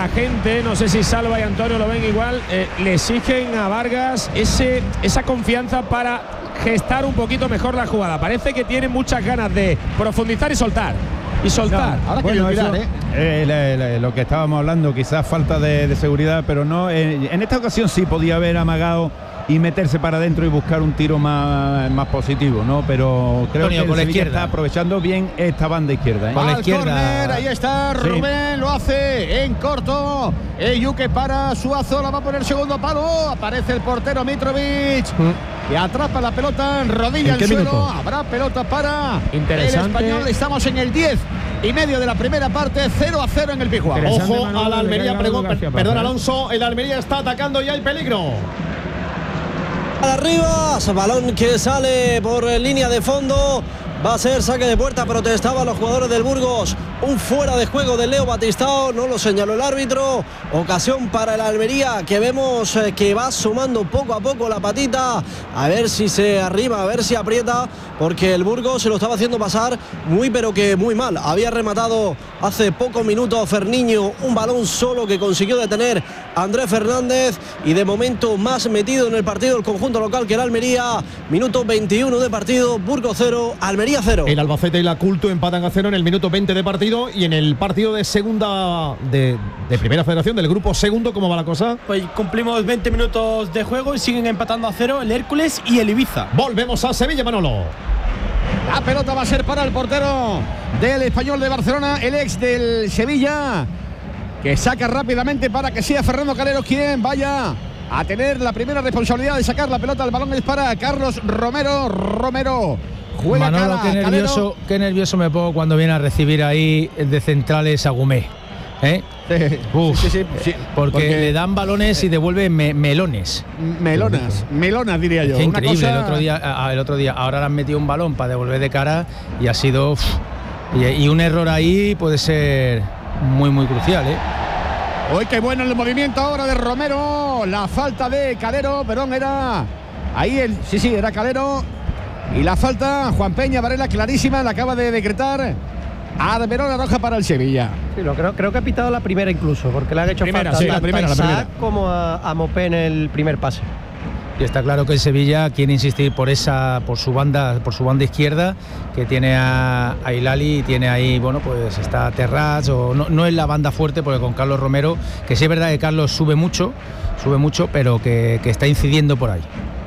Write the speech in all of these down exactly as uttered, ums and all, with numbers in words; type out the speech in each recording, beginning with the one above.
la gente, no sé si Salva y Antonio lo ven igual, eh, le exigen a Vargas ese, esa confianza para gestar un poquito mejor la jugada. Parece que tiene muchas ganas de profundizar y soltar. Y soltar. No, ahora bueno, que eso, ¿eh? eh, la, la, lo que estábamos hablando, quizás falta de, de seguridad, pero no. Eh, en esta ocasión sí podía haber amagado y meterse para adentro y buscar un tiro más, más positivo, ¿no? Pero creo Antonio, que con la Sevilla izquierda. está aprovechando bien esta banda izquierda, ¿eh? Con la Al izquierda. córner, ahí está Sí. Rubén, lo hace en corto. Eyuke para Suazo, la va a poner segundo palo. Aparece el portero Mitrovic, Mm. que atrapa la pelota en rodilla ¿En qué en suelo. minuto? Habrá pelota para Interesante. el Español. Estamos en el diez y medio de la primera parte, cero a cero en el Pizjuán. Interesante. Ojo Manolo, a la le Almería, cae perdón, Manolo García perdón Plaza, ¿eh? Alonso, el Almería está atacando y hay peligro. Arriba, balón que sale por línea de fondo. Va a ser saque de puerta, protestaban los jugadores del Burgos. Un fuera de juego de Leo Batistao, no lo señaló el árbitro. Ocasión para el Almería, que vemos eh, que va sumando poco a poco la patita. A ver si se arriba, a ver si aprieta, porque el Burgos se lo estaba haciendo pasar muy pero que muy mal. Había rematado hace pocos minutos Ferniño un balón solo que consiguió detener Andrés Fernández, y de momento más metido en el partido el conjunto local que el Almería. Minuto veintiuno de partido, Burgos cero, Almería cero. El Albacete y la Culto empatan a cero en el minuto veinte de partido, y en el partido de segunda de, de primera federación del grupo segundo, ¿cómo va la cosa? Pues cumplimos veinte minutos de juego y siguen empatando a cero el Hércules y el Ibiza. Volvemos a Sevilla, Manolo. La pelota va a ser para el portero del Español de Barcelona, el ex del Sevilla, que saca rápidamente para que sea Fernando Calero quien vaya a tener la primera responsabilidad de sacar la pelota. El balón es para Carlos Romero. Romero juega Manolo, cara, qué nervioso, Calero. qué nervioso me pongo cuando viene a recibir ahí de centrales a Gumé. ¿Eh? Uf, Sí, sí, sí, sí, porque, porque- le dan balones y devuelve me- melones. Melonas, melonas diría yo. Qué Una increíble. cosa- El otro día, a- el otro día, ahora le han metido un balón para devolver de cara y ha sido uf, y, y un error ahí puede ser muy muy crucial, ¿eh? Uy, qué bueno el movimiento ahora de Romero. La falta de Calero, perdón, era ahí el. Sí, sí, era Calero. Y la falta, Juan Peña Varela, clarísima, la acaba de decretar. Arberola roja para el Sevilla. Sí, lo creo, creo que ha pitado la primera incluso, porque le han hecho Primera, falta sí, la tanto primera, a la Isaac primera. como a, a Mopé en el primer pase. Y está claro que el Sevilla quiere insistir por esa, por su banda, por su banda izquierda, que tiene a, a Hilali y tiene ahí, bueno, pues está Terrats, o no, no es la banda fuerte, porque con Carlos Romero, que sí es verdad que Carlos sube mucho, sube mucho, pero que, que está incidiendo por ahí.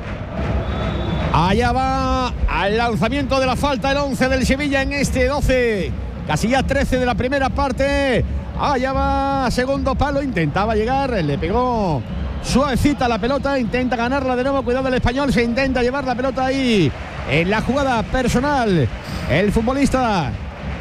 Allá va al lanzamiento de la falta el once del Sevilla en este doce, casi ya trece de la primera parte. Allá va, segundo palo, intentaba llegar, le pegó suavecita la pelota, intenta ganarla de nuevo, cuidado el Español, se intenta llevar la pelota ahí en la jugada personal. El futbolista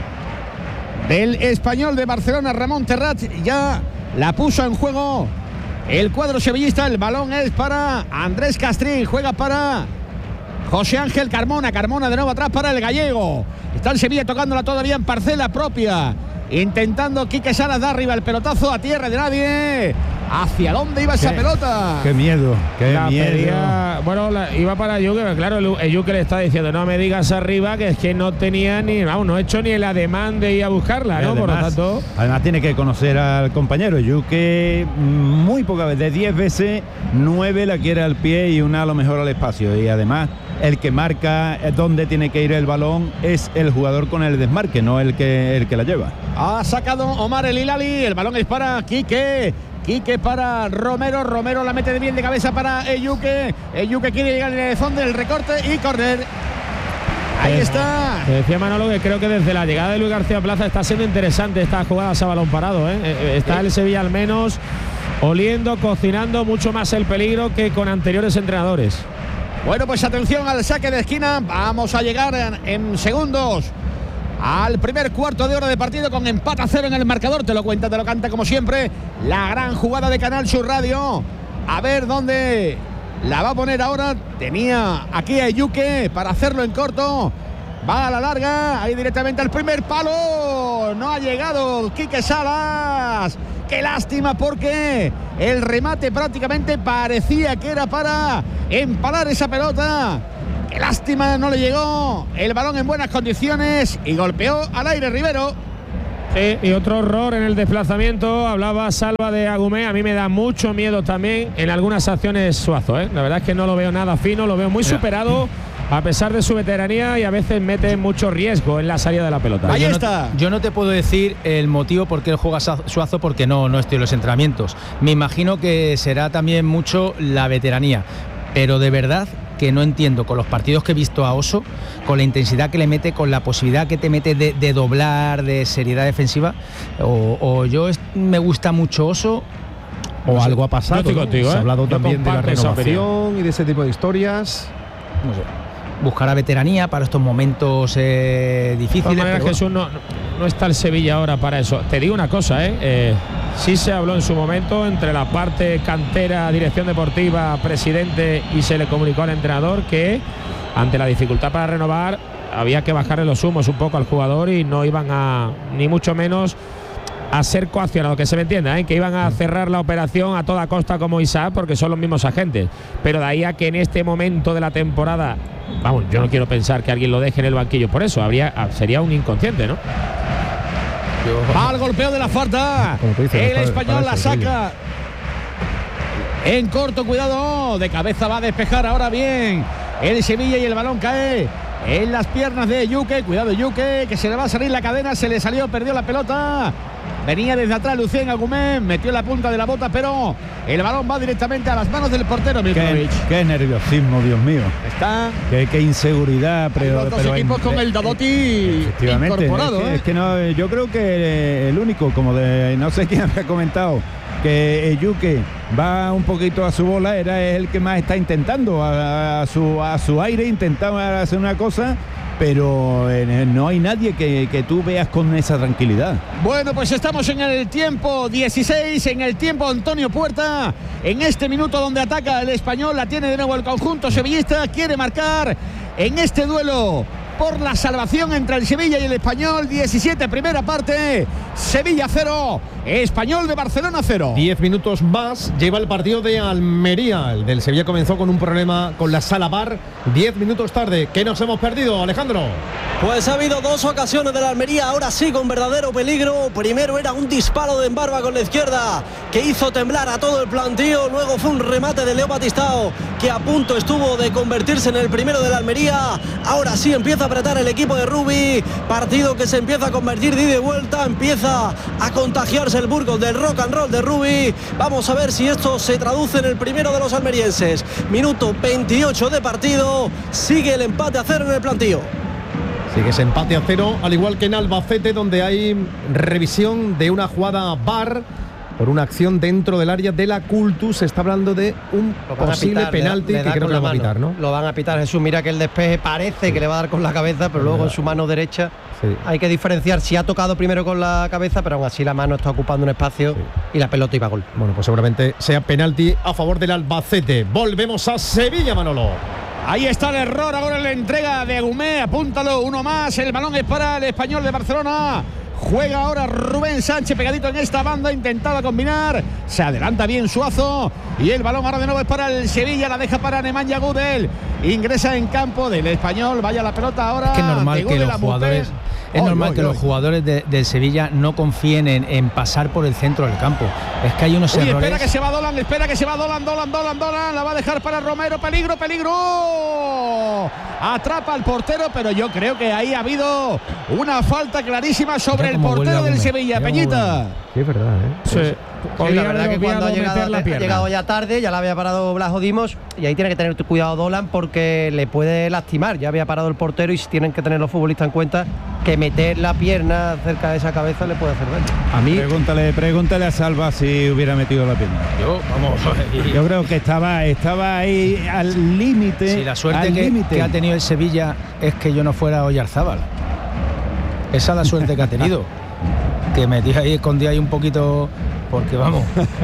del Español de Barcelona, Ramón Terrat, ya la puso en juego el cuadro sevillista. El balón es para Andrés Castrín, juega para José Ángel Carmona. Carmona de nuevo atrás para el gallego. Está el Sevilla tocándola todavía en parcela propia, intentando Quique Salas dar arriba el pelotazo a tierra de nadie. ¿Hacia dónde iba esa Qué- pelota? Qué miedo, qué La miedo. pedía- bueno, la- iba para Yuke, pero claro, el, el Yuke le está diciendo, no me digas arriba, que es que no tenía ni, vamos, no he hecho ni el ademán de ir a buscarla, ¿no? Por lo Además, tanto, además tiene que conocer al compañero. Yuke muy pocas veces, de diez veces, nueve la quiere al pie y una a lo mejor al espacio. Y además, el que marca dónde tiene que ir el balón es el jugador con el desmarque, no el que, el que la lleva. Ha sacado Omar el Hilali. El balón es para Quique. Quique para Romero. Romero la mete de bien de cabeza para Eyuke. Eyuke quiere llegar en el fondo del recorte y córner. Ahí Eh, está. te decía Manolo que creo que desde la llegada de Luis García Plaza está siendo interesante esta jugada a balón parado, ¿eh? Eh, Está el Sevilla al menos oliendo, cocinando mucho más el peligro que con anteriores entrenadores. Bueno, pues atención al saque de esquina. Vamos a llegar en, en segundos al primer cuarto de hora de partido con empate a cero en el marcador. Te lo cuenta, te lo canta como siempre la gran jugada de Canal Sur Radio. A ver dónde la va a poner ahora. Tenía aquí a Eyuke para hacerlo en corto. Va a la larga, ahí directamente al primer palo. No ha llegado Quique Salas. Qué lástima, porque el remate prácticamente parecía que era para empalar esa pelota. Qué lástima, no le llegó el balón en buenas condiciones y golpeó al aire Rivero. Sí, y otro error en el desplazamiento. Hablaba Salva de Agumé. A mí me da mucho miedo también en algunas acciones Suazo, ¿eh? La verdad es que no lo veo nada fino, lo veo muy Mira. superado a pesar de su veteranía y a veces mete mucho riesgo en la salida de la pelota. Ahí yo está. No, yo no te puedo decir el motivo por qué él juega Suazo porque no, no estoy en los entrenamientos. Me imagino que será también mucho la veteranía, pero de verdad que no entiendo con los partidos que he visto a Oso, con la intensidad que le mete, con la posibilidad que te mete de, de doblar, de seriedad defensiva, o, o yo es, me gusta mucho Oso. O no algo sé, ha pasado. Yo estoy contigo, ¿no? ¿eh? Se ha hablado Yo también de la renovación y de ese tipo de historias. No sé. Buscará veteranía para estos momentos eh, difíciles. De manera, Jesús, no, no está el Sevilla ahora para eso. Te digo una cosa, ¿eh? eh sí se habló en su momento entre la parte cantera, dirección deportiva, presidente, y se le comunicó al entrenador que ante la dificultad para renovar había que bajarle los humos un poco al jugador y no iban a, ni mucho menos, a ser coaccionados, que se me entienda, ¿eh? Que iban a cerrar la operación a toda costa como Isaac, porque son los mismos agentes. Pero de ahí a que en este momento de la temporada, vamos, yo no quiero pensar que alguien lo deje en el banquillo por eso, habría, sería un inconsciente, ¿no? Va al golpeo de la falta. Dices, el para, español para la saca en corto, cuidado, de cabeza va a despejar ahora bien el Sevilla y el balón cae en las piernas de Yuke. Cuidado Yuke, que se le va a salir la cadena, se le salió, perdió la pelota. Venía desde atrás Lucien Agumén, metió la punta de la bota, pero el balón va directamente a las manos del portero Mitrovic. Qué, qué nerviosismo, Dios mío. Está. Qué, qué inseguridad. Pero, los dos pero equipos en, con el Dodoti incorporado. Es que, ¿eh? es que no, yo creo que el único, como de no sé quién había comentado, que Yuke va un poquito a su bola, era el que más está intentando a, a, su, a su aire, intentaba hacer una cosa. Pero eh, no hay nadie que, que tú veas con esa tranquilidad. Bueno, pues estamos en el tiempo dieciséis, en el tiempo Antonio Puerta, en este minuto donde ataca el español, la tiene de nuevo el conjunto sevillista, quiere marcar en este duelo por la salvación entre el Sevilla y el Español. Diecisiete, primera parte, Sevilla cero, Español de Barcelona cero. Diez minutos más lleva el partido de Almería. El del Sevilla comenzó con un problema con la sala V A R. Diez minutos tarde. ¿Qué nos hemos perdido, Alejandro? Pues ha habido dos ocasiones de la Almería, ahora sí con verdadero peligro. Primero era un disparo de Embarba con la izquierda que hizo temblar a todo el plantío. Luego fue un remate de Leo Batistao que a punto estuvo de convertirse en el primero de la Almería. Ahora sí empieza a apretar el equipo de Rubi. Partido que se empieza a convertir de ida y vuelta. Empieza a contagiarse el Burgos del rock and roll de Rubi. Vamos a ver si esto se traduce en el primero de los almerienses. Minuto veintiocho de partido. Sigue el empate a cero en el plantío. Sigue ese empate a cero, al igual que en Albacete, donde hay revisión de una jugada V A R por una acción dentro del área de la Cultus. Se está hablando de un posible pitar, penalti le da, le da que creo que lo va a pitar, ¿no? Lo van a pitar, Jesús. Mira que el despeje parece sí. que le va a dar con la cabeza, pero luego en su mano derecha sí. hay que diferenciar si ha tocado primero con la cabeza, pero aún así la mano está ocupando un espacio sí. y la pelota iba a gol. Bueno, pues seguramente sea penalti a favor del Albacete. Volvemos a Sevilla, Manolo. Ahí está el error, ahora en la entrega de Agumé, apúntalo, uno más, el balón es para el Español de Barcelona. Juega ahora Rubén Sánchez pegadito en esta banda, intentaba combinar, se adelanta bien Suazo y el balón ahora de nuevo es para el Sevilla, la deja para Nemanja Gudel, ingresa en campo del Español, vaya la pelota ahora. Es que es normal que los jugadores, es oy, normal oy, que oy. los jugadores de, del Sevilla no confíen en, en pasar por el centro del campo. Es que hay unos Uy, errores. Espera que se va Dolan, espera que se va Dolan, Dolan, Dolan, Dolan, la va a dejar para Romero, peligro, peligro. Atrapa al portero, pero yo creo que ahí ha habido una falta clarísima sobre el portero del Sevilla, Peñita. Sí, es verdad, ¿eh? Sí. Sí, la verdad que cuando ha llegado, ha llegado ya tarde, ya la había parado Blas Dimos y ahí tiene que tener cuidado Dolan porque le puede lastimar. Ya había parado el portero y tienen que tener los futbolistas en cuenta que meter la pierna cerca de esa cabeza le puede hacer daño. A mí, pregúntale, pregúntale a Salva si hubiera metido la pierna. Yo, vamos, yo creo que estaba, estaba ahí al límite. Sí, la suerte que, que ha tenido el Sevilla es que yo no fuera Oyarzábal. Esa es la suerte que ha tenido. Que metí ahí, escondí ahí un poquito. Porque vamos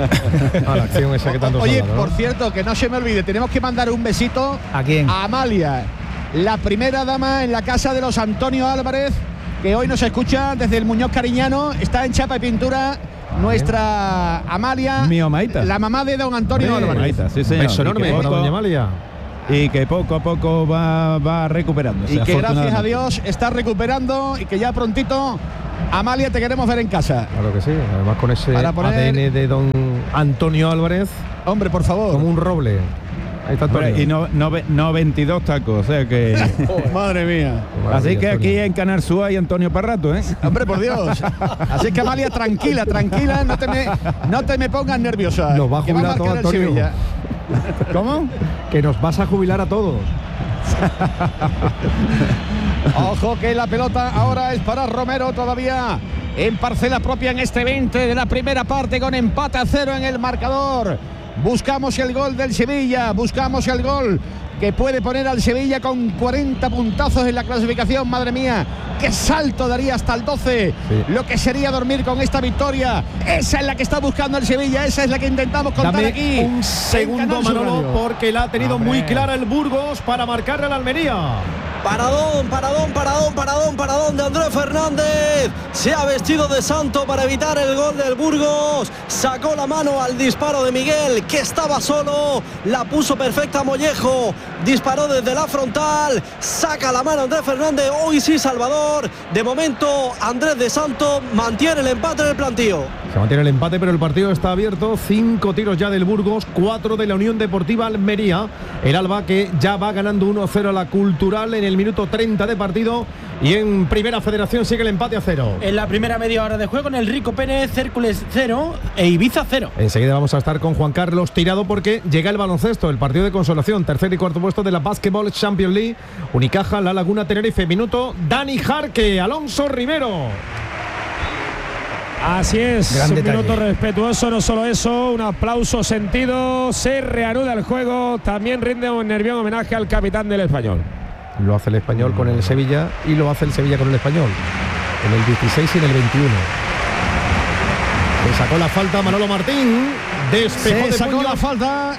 a la acción esa que tanto Oye, hablado, ¿no? Por cierto, que no se me olvide, tenemos que mandar un besito. ¿A quién? A Amalia, la primera dama en la casa de los Antonio Álvarez, que hoy nos escucha desde el Muñoz Cariñano. Está en chapa y pintura nuestra Amalia, Mío, Maita. la mamá de don Antonio sí, Álvarez. Maita, sí, señor. Beso enorme para doña Amalia. Y que poco a poco va, va recuperando. Y que gracias a Dios está recuperando y que ya prontito Amalia, te queremos ver en casa. Claro que sí, además con ese poner... A D N de don Antonio Álvarez. Hombre, por favor. Como un roble. Ahí está Antonio. Y no, no, no veintidós tacos, o sea que... Madre mía. Así que aquí en Canal Sur hay Antonio Parrato, ¿eh? Hombre, por Dios. Así que Amalia, tranquila, tranquila, no te me, no te me pongas nerviosa. Nos va a jubilar a todos, Antonio. ¿Cómo? Que nos vas a jubilar a todos. Ojo que la pelota ahora es para Romero todavía en parcela propia en este veinte de la primera parte, con empate a cero en el marcador. Buscamos el gol del Sevilla, buscamos el gol que puede poner al Sevilla con cuarenta puntazos en la clasificación. Madre mía, qué salto daría hasta el doce, sí. Lo que sería dormir con esta victoria. Esa es la que está buscando el Sevilla, esa es la que intentamos contar. Dame aquí un segundo, Manolo, porque la ha tenido Hombre. muy clara el Burgos para marcarle a la Almería. Paradón, paradón, paradón, paradón, paradón de Andrés Fernández. Se ha vestido de santo para evitar el gol del Burgos. Sacó la mano al disparo de Miguel, que estaba solo. La puso perfecta Mollejo. Disparó desde la frontal. Saca la mano Andrés Fernández. Hoy sí, Salvador. De momento, Andrés de Santo mantiene el empate en el plantío. Se mantiene el empate, pero el partido está abierto. Cinco tiros ya del Burgos, cuatro de la Unión Deportiva Almería. El Alba, que ya va ganando uno cero a la Cultural en el minuto treinta de partido. Y en Primera Federación sigue el empate a cero. En la primera media hora de juego, en el Rico Pérez, Hércules cero e Ibiza cero. Enseguida vamos a estar con Juan Carlos Tirado, porque llega el baloncesto, el partido de consolación, tercer y cuarto puesto de la Basketball Champions League. Unicaja, La Laguna, Tenerife. Minuto, Dani Jarque, Alonso Rivero. Así es, Gran un detalle. minuto respetuoso, no solo eso, un aplauso sentido, se reanuda el juego, también rinde un nervioso homenaje al capitán del Español. Lo hace el Español con el Sevilla y lo hace el Sevilla con el Español, en el dieciséis y en el veintiuno. Se sacó la falta Manolo Martín, despejó Se de sacó puño. la falta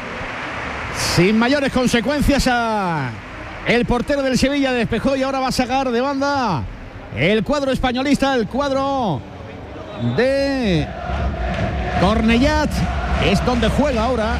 sin mayores consecuencias a el portero del Sevilla, despejó y ahora va a sacar de banda el cuadro españolista, el cuadro de Cornellat. Es donde juega ahora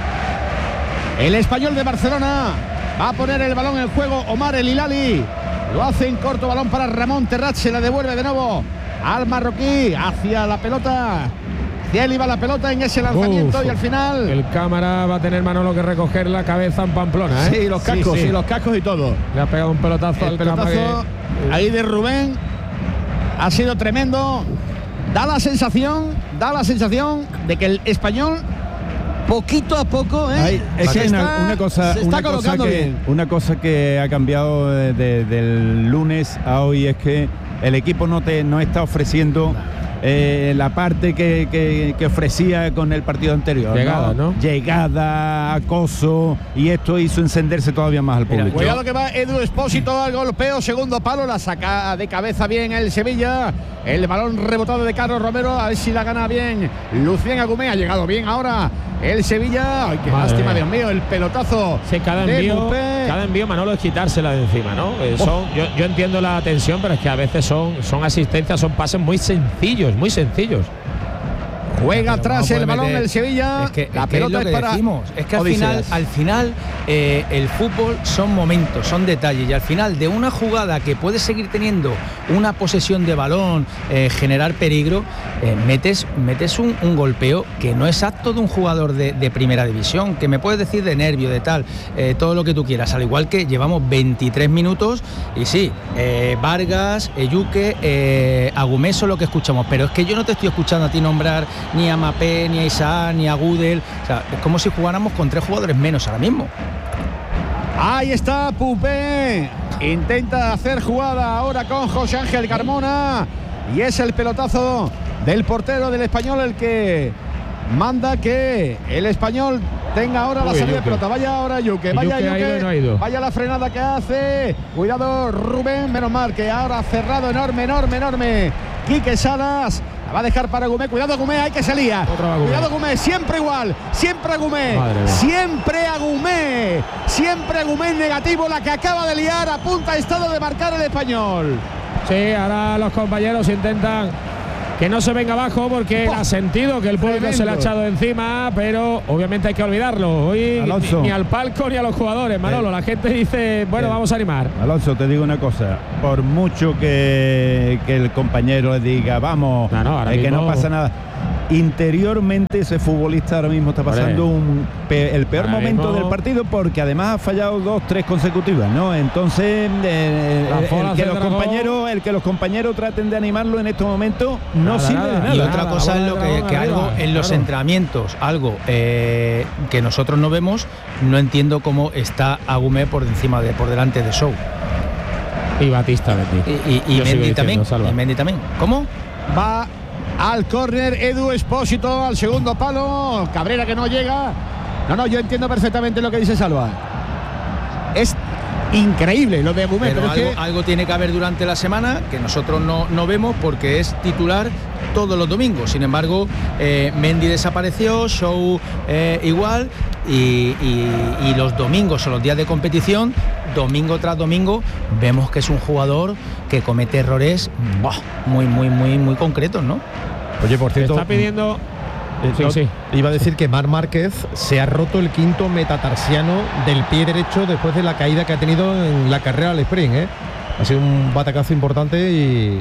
el Español de Barcelona. Va a poner el balón en juego Omar El Hilali. Lo hace en corto, balón para Ramón Terrat. Se la devuelve de nuevo al marroquí. Hacia la pelota. Hacia él iba la pelota en ese lanzamiento. Uf, y al final el cámara va a tener Manolo que recoger la cabeza en Pamplona, ¿eh? Sí, los cascos, sí, sí. sí, los cascos y todo. Le ha pegado un pelotazo el al pelotazo que... ahí de Rubén. Ha sido tremendo. Da la sensación, da la sensación de que el Español poquito a poco, ¿eh? Ay, es que está, una, una cosa, se está una cosa colocando que, bien. Una cosa que ha cambiado de, de, del lunes a hoy es que el equipo no te no está ofreciendo eh, la parte que, que, que ofrecía con el partido anterior. Llegada, ¿no? ¿no? Llegada, acoso, y esto hizo encenderse todavía más al público. Mira, cuidado que va Edu Espósito al golpeo, segundo palo, la saca de cabeza bien el Sevilla. El balón rebotado de Carlos Romero, a ver si la gana bien Lucien Agumé. Ha llegado bien ahora el Sevilla. Ay, qué Madre lástima, mía. Dios mío, el pelotazo. Sí, cada de envío, Mupé. cada envío, Manolo, es quitársela de encima, ¿no? Eh, son, yo, yo entiendo la tensión, pero es que a veces son, son asistencias, son pases muy sencillos, muy sencillos. Juega atrás el balón meter, del Sevilla. Es que, la es, que pelota es lo es que para decimos. Es que al Odiseas. final, al final eh, el fútbol son momentos, son detalles. Y al final de una jugada que puede seguir teniendo una posesión de balón, eh, generar peligro, eh, metes, metes un, un golpeo que no es apto de un jugador de, de primera división, que me puedes decir de nervio, de tal, eh, todo lo que tú quieras. Al igual que llevamos veintitrés minutos y sí, eh, Vargas, Eyuque, eh, Agumé son lo que escuchamos. Pero es que yo no te estoy escuchando a ti nombrar ni a Mapé, ni a Isaac, ni a Gudel. O sea, es como si jugáramos con tres jugadores menos ahora mismo. Ahí está Pupé. Intenta hacer jugada ahora con José Ángel Carmona. Y es el pelotazo del portero del Español el que manda que el Español tenga ahora la Uy, salida Yuque. de pelota. Vaya ahora Yuque, vaya Yuque ha ido y Yuque, no ha ido. vaya la frenada que hace. Cuidado Rubén, menos mal que ahora ha cerrado enorme, enorme, enorme. Quique Salas. La va a dejar para Gumé. Cuidado Gumé, hay que se lía. Cuidado Gumé, siempre igual. Siempre Gumé. Siempre a Gumé. Siempre a Gumé negativo, la que acaba de liar. A punta estado de marcar el Español. Sí, ahora los compañeros intentan que no se venga abajo porque él ha sentido que el público Tremendo. se le ha echado encima, pero obviamente hay que olvidarlo. Hoy ni, ni al palco ni a los jugadores, Manolo. La gente dice, bueno, vamos a animar. Alonso, te digo una cosa, por mucho que, que el compañero le diga, vamos, no, no, ahora es que mismo... no pasa nada. Interiormente ese futbolista ahora mismo está pasando un pe el peor ahora momento mismo... del partido, porque además ha fallado dos, tres consecutivas, ¿no? Entonces eh, el, que los compañeros, el que los compañeros traten de animarlo en estos momentos no nada, sirve nada, de nada. Y otra cosa es lo que, que algo en los claro. entrenamientos, algo eh, que nosotros no vemos, no entiendo cómo está Agumé por encima de, por delante de Show. Y Batista, Mendy. Y, y, y Mendy también. Salva. Y Mendy también. ¿Cómo? Va al córner Edu Expósito, al segundo palo. Cabrera que no llega. No, no, yo entiendo perfectamente lo que dice Salva. Es increíble lo de Agumé. Pero, pero algo, es que... algo tiene que haber durante la semana que nosotros no, no vemos porque es titular todos los domingos. Sin embargo, eh, Mendy desapareció, Show eh, igual, y, y, y los domingos o los días de competición, domingo tras domingo, vemos que es un jugador que comete errores ¡buah! muy, muy, muy, muy concretos, ¿no? Oye, por cierto, Está pidiendo... Eh, Sí, no, sí. Iba a decir que Marc Márquez se ha roto el quinto metatarsiano del pie derecho después de la caída que ha tenido en la carrera al sprint, ¿eh? Ha sido un batacazo importante y,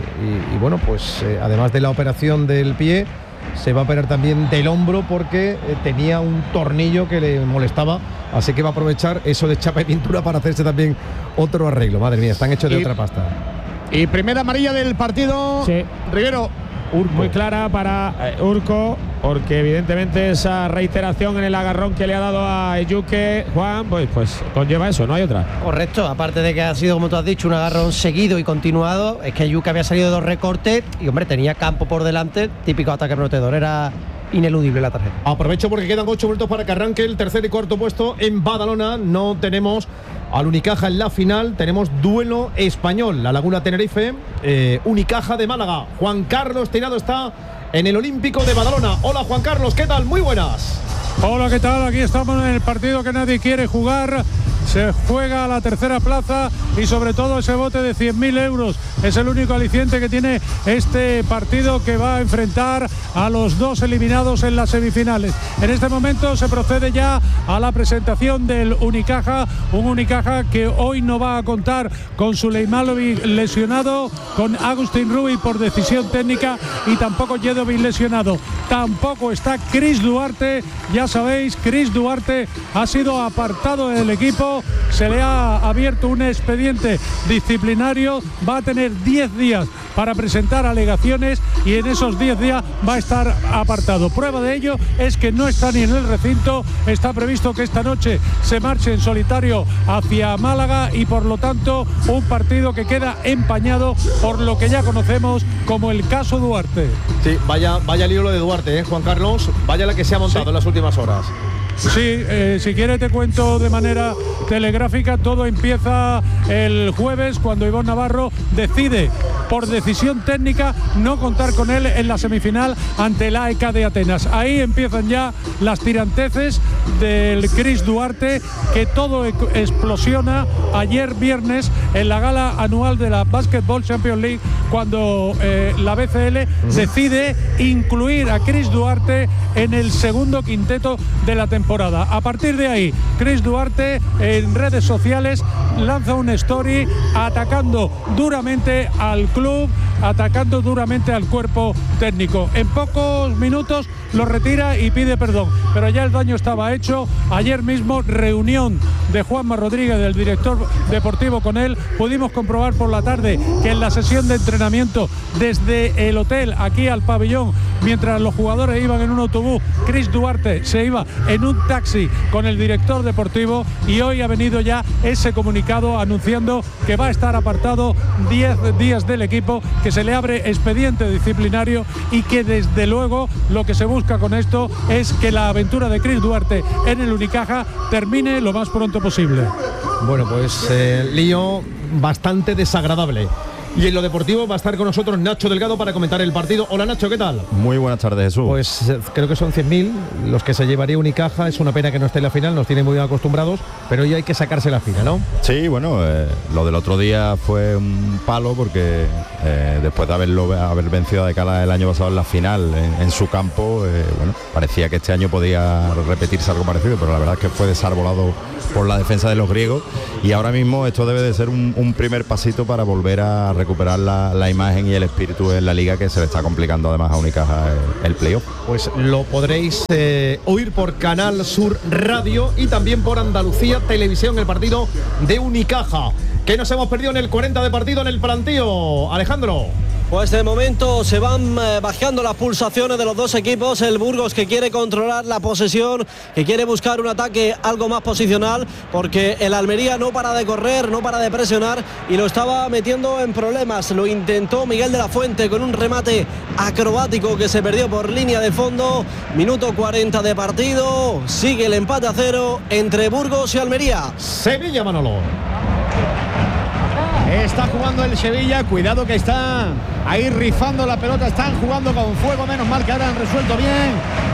y, y bueno, pues eh, además de la operación del pie, se va a operar también del hombro porque eh, tenía un tornillo que le molestaba, así que va a aprovechar eso de chapa y pintura para hacerse también otro arreglo. Madre mía, están hechos de Y- otra pasta. Y primera amarilla del partido. Sí. Rivero. Urco. Muy clara para eh, Urco, porque evidentemente esa reiteración en el agarrón que le ha dado a Eyuke, Juan, pues, pues conlleva eso, no hay otra. Correcto, aparte de que ha sido, como tú has dicho, un agarrón seguido y continuado, es que Yuka había salido de dos recortes y, hombre, tenía campo por delante, típico ataque prometedor, era ineludible la tarjeta. Aprovecho porque quedan ocho minutos para que arranque el tercer y cuarto puesto en Badalona. No tenemos al Unicaja en la final, tenemos duelo español, La Laguna Tenerife, eh, Unicaja de Málaga. Juan Carlos Tirado está en el Olímpico de Badalona. Hola Juan Carlos, ¿qué tal? Muy buenas. Hola, ¿qué tal? Aquí estamos en el partido que nadie quiere jugar. Se juega a la tercera plaza y sobre todo ese bote de cien mil euros. Es el único aliciente que tiene este partido, que va a enfrentar a los dos eliminados en las semifinales. En este momento se procede ya a la presentación del Unicaja, un Unicaja que hoy no va a contar con Suleimanovic lesionado, con Agustín Rui por decisión técnica y tampoco Jedovic lesionado. Tampoco está Chris Duarte, ya sabéis, Chris Duarte ha sido apartado del equipo. Se le ha abierto un expediente disciplinario, va a tener diez días para presentar alegaciones y en esos diez días va a estar apartado. Prueba de ello es que no está ni en el recinto. Está previsto que esta noche se marche en solitario hacia Málaga y por lo tanto un partido que queda empañado por lo que ya conocemos como el caso Duarte. Sí, vaya, vaya lío lo de Duarte, ¿eh, Juan Carlos? Vaya la que se ha montado Sí. en las últimas horas. Sí, eh, si quiere te cuento de manera telegráfica. Todo empieza el jueves cuando Ivonne Navarro decide por decisión técnica no contar con él en la semifinal ante el A E K de Atenas. Ahí empiezan ya las tiranteces del Chris Duarte, que todo explosiona ayer viernes en la gala anual de la Basketball Champions League, cuando eh, la B C L decide incluir a Chris Duarte en el segundo quinteto de la temporada. A partir de ahí, Chris Duarte en redes sociales lanza una story atacando duramente al club, atacando duramente al cuerpo técnico. En pocos minutos lo retira y pide perdón, pero ya el daño estaba hecho. Ayer mismo, reunión de Juanma Rodríguez, del director deportivo, con él. Pudimos comprobar por la tarde que en la sesión de entrenamiento desde el hotel aquí al pabellón, mientras los jugadores iban en un autobús, Chris Duarte se iba en un taxi con el director deportivo, y hoy ha venido ya ese comunicado anunciando que va a estar apartado diez días del equipo, que se le abre expediente disciplinario y que desde luego lo que se busca con esto es que la aventura de Chris Duarte en el Unicaja termine lo más pronto posible. Bueno, pues eh, lío bastante desagradable. Y en lo deportivo va a estar con nosotros Nacho Delgado para comentar el partido. Hola Nacho, ¿qué tal? Muy buenas tardes, Jesús. Pues eh, creo que son cien mil los que se llevaría Unicaja. Es una pena que no esté en la final, nos tiene muy bien acostumbrados, pero hoy hay que sacarse la final, ¿no? Sí, bueno, eh, lo del otro día fue un palo porque eh, después de haberlo haber vencido a De Cala el año pasado en la final en, en su campo, eh, bueno, parecía que este año podía repetirse algo parecido, pero la verdad es que fue desarbolado por la defensa de los griegos y ahora mismo esto debe de ser un, un primer pasito para volver a recuperar la, la imagen y el espíritu en la liga, que se le está complicando además a Unicaja el, el playoff. Pues lo podréis eh, oír por Canal Sur Radio y también por Andalucía Televisión, el partido de Unicaja, que nos hemos perdido en el cuarenta de partido en el plantío. Alejandro. Pues de momento se van eh, bajando las pulsaciones de los dos equipos. El Burgos, que quiere controlar la posesión, que quiere buscar un ataque algo más posicional, porque el Almería no para de correr, no para de presionar y lo estaba metiendo en problemas. Lo intentó Miguel de la Fuente con un remate acrobático que se perdió por línea de fondo. Minuto cuarenta de partido. Sigue el empate a cero entre Burgos y Almería. Sevilla, Manolo. Está jugando el Sevilla, cuidado que está ahí rifando la pelota, están jugando con fuego, menos mal que ahora han resuelto bien.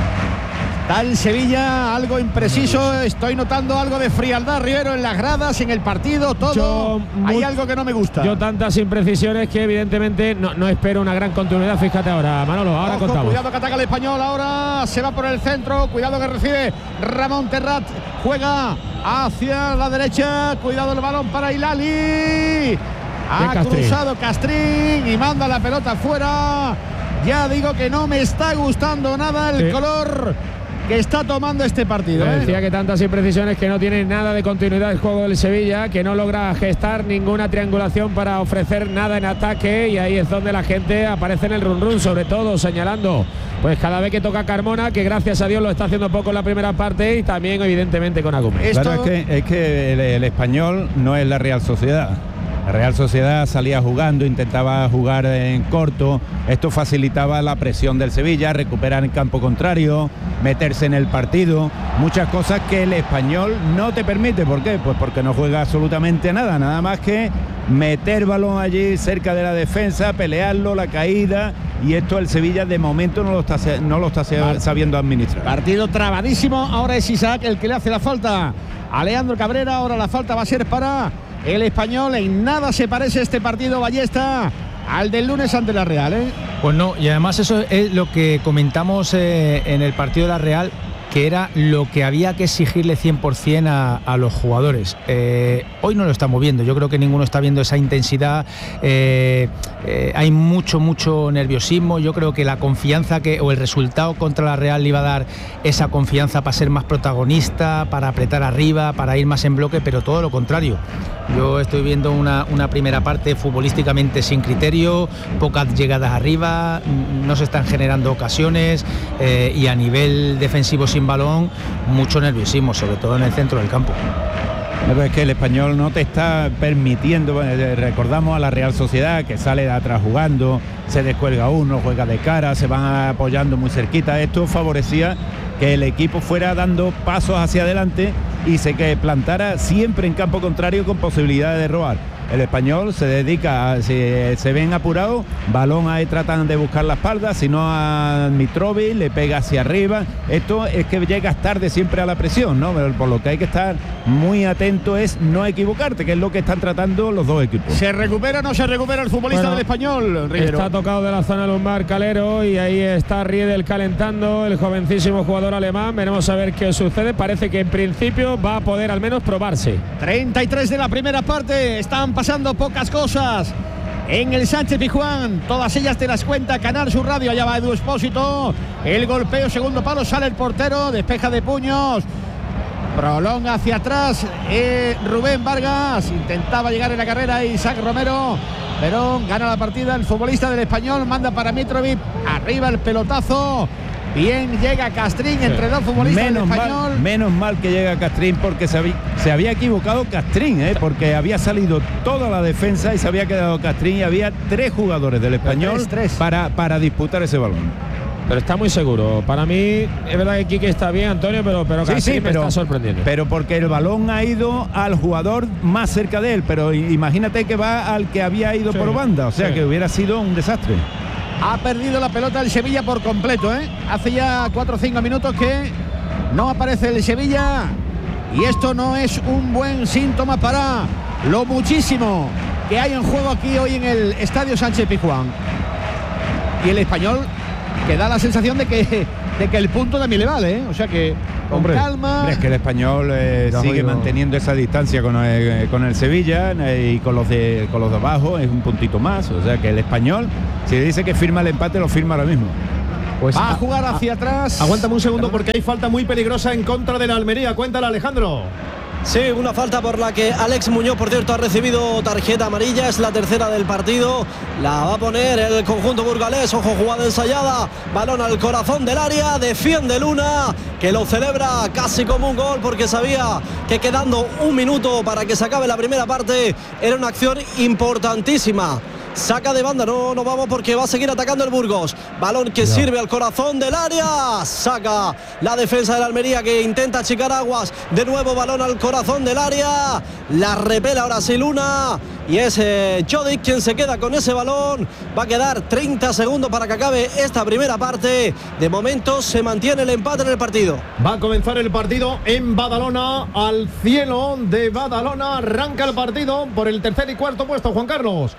Está el Sevilla algo impreciso, estoy notando algo de frialdad, Rivero, en las gradas, en el partido, todo. Yo, Hay muy, algo que no me gusta. Yo tantas imprecisiones que evidentemente no, no espero una gran continuidad, fíjate ahora, Manolo, ahora Ojo, contamos. Cuidado que ataca el Español, ahora se va por el centro, cuidado que recibe Ramón Terrat, juega hacia la derecha, cuidado el balón para Hilali. Ha Castrín. cruzado Castrín y manda la pelota fuera. Ya digo que no me está gustando nada el sí. color que está tomando este partido. ¿eh? Decía ¿eh? que tantas imprecisiones, que no tiene nada de continuidad el juego del Sevilla, que no logra gestar ninguna triangulación para ofrecer nada en ataque, y ahí es donde la gente aparece en el run run, sobre todo señalando pues cada vez que toca Carmona, que gracias a Dios lo está haciendo poco en la primera parte, y también evidentemente con Agume. Esto... Claro, es que, es que el, el Español no es la Real Sociedad. La Real Sociedad salía jugando, intentaba jugar en corto, esto facilitaba la presión del Sevilla, recuperar en campo contrario, meterse en el partido, muchas cosas que el Español no te permite. ¿Por qué? Pues porque no juega absolutamente nada, nada más que meter balón allí cerca de la defensa, pelearlo, la caída, y esto el Sevilla de momento no lo está, no lo está sabiendo administrar. Partido trabadísimo, ahora es Isaac el que le hace la falta a Leandro Cabrera, ahora la falta va a ser para el Español. En nada se parece este partido, Ballesta, al del lunes ante la Real, ¿eh? Pues no, y además eso es lo que comentamos eh, en el partido de la Real, que era lo que había que exigirle cien por ciento a, a los jugadores. Eh, hoy no lo estamos viendo, yo creo que ninguno está viendo esa intensidad, eh, eh, hay mucho, mucho nerviosismo. Yo creo que la confianza que, o el resultado contra la Real le iba a dar esa confianza para ser más protagonista, para apretar arriba, para ir más en bloque, pero todo lo contrario. Yo estoy viendo una, una primera parte futbolísticamente sin criterio, pocas llegadas arriba, no se están generando ocasiones, eh, y a nivel defensivo sin balón, mucho nerviosismo, sobre todo en el centro del campo. Es que el Español no te está permitiendo. Recordamos a la Real Sociedad, que sale de atrás jugando, se descuelga uno, juega de cara, se van apoyando muy cerquita. Esto favorecía que el equipo fuera dando pasos hacia adelante y se que plantara siempre en campo contrario con posibilidades de robar. El Español se dedica, a, si se ven apurados, balón ahí tratan de buscar la espalda, si no a Mitrovic, le pega hacia arriba. Esto es que llegas tarde siempre a la presión, ¿no? Pero por lo que hay que estar muy atento es no equivocarte, que es lo que están tratando los dos equipos. ¿Se recupera o no se recupera el futbolista bueno, del Español, Rivero? Está tocado de la zona lumbar Calero, y ahí está Riedel calentando, el jovencísimo jugador alemán. Veremos a ver qué sucede. Parece que en principio va a poder al menos probarse. treinta y tres de la primera parte, están pasando pocas cosas en el Sánchez Pizjuán, todas ellas te las cuenta Canal Sur Radio. Allá va Edu Expósito, el golpeo, segundo palo, sale el portero, despeja de puños, prolonga hacia atrás, eh, Rubén Vargas, intentaba llegar en la carrera Isaac Romero, pero gana la partida el futbolista del Español, manda para Mitrovic, arriba el pelotazo. Bien, llega Castrín entre dos futbolistas menos del Español. Mal, menos mal que llega Castrín, porque se había, se había equivocado Castrín, ¿eh? Porque había salido toda la defensa y se había quedado Castrín, y había tres jugadores del Español tres, tres. Para, para disputar ese balón. pero está muy seguro. Para mí es verdad que Quique está bien, Antonio, pero pero sí, casi sí, me pero, está sorprendiendo. Pero porque el balón ha ido al jugador más cerca de él, pero imagínate que va al que había ido sí, por banda, o sea sí. que hubiera sido un desastre. Ha perdido la pelota el Sevilla por completo, ¿eh? Hace ya cuatro o cinco minutos que no aparece el Sevilla y esto no es un buen síntoma para lo muchísimo que hay en juego aquí hoy en el Estadio Sánchez Pizjuán. Y el Español que da la sensación de que, de que el punto también le vale, ¿eh? O sea que con hombre, calma. Hombre, es que el Español eh, sigue oído. manteniendo esa distancia con el, con el Sevilla eh, y con los de con los de abajo es un puntito más. O sea que el Español, si le dice que firma el empate, lo firma ahora mismo. Pues va a jugar hacia a, atrás. Aguántame un segundo porque hay falta muy peligrosa en contra de la Almería. Cuéntala, Alejandro. Sí, una falta por la que Alex Muñoz, por cierto, ha recibido tarjeta amarilla. Es la tercera del partido. La va a poner el conjunto burgalés. Ojo, jugada ensayada. Balón al corazón del área. Defiende Luna, que lo celebra casi como un gol porque sabía que quedando un minuto para que se acabe la primera parte era una acción importantísima. Saca de banda, no nos vamos porque va a seguir atacando el Burgos. Balón que no. sirve al corazón del área. Saca la defensa de la Almería que intenta achicar aguas. De nuevo balón al corazón del área. La repela ahora sí Luna. Y es eh, Jodic quien se queda con ese balón. Va a quedar treinta segundos para que acabe esta primera parte. De momento se mantiene el empate en el partido. Va a comenzar el partido en Badalona. Al cielo de Badalona. Arranca el partido por el tercer y cuarto puesto, Juan Carlos.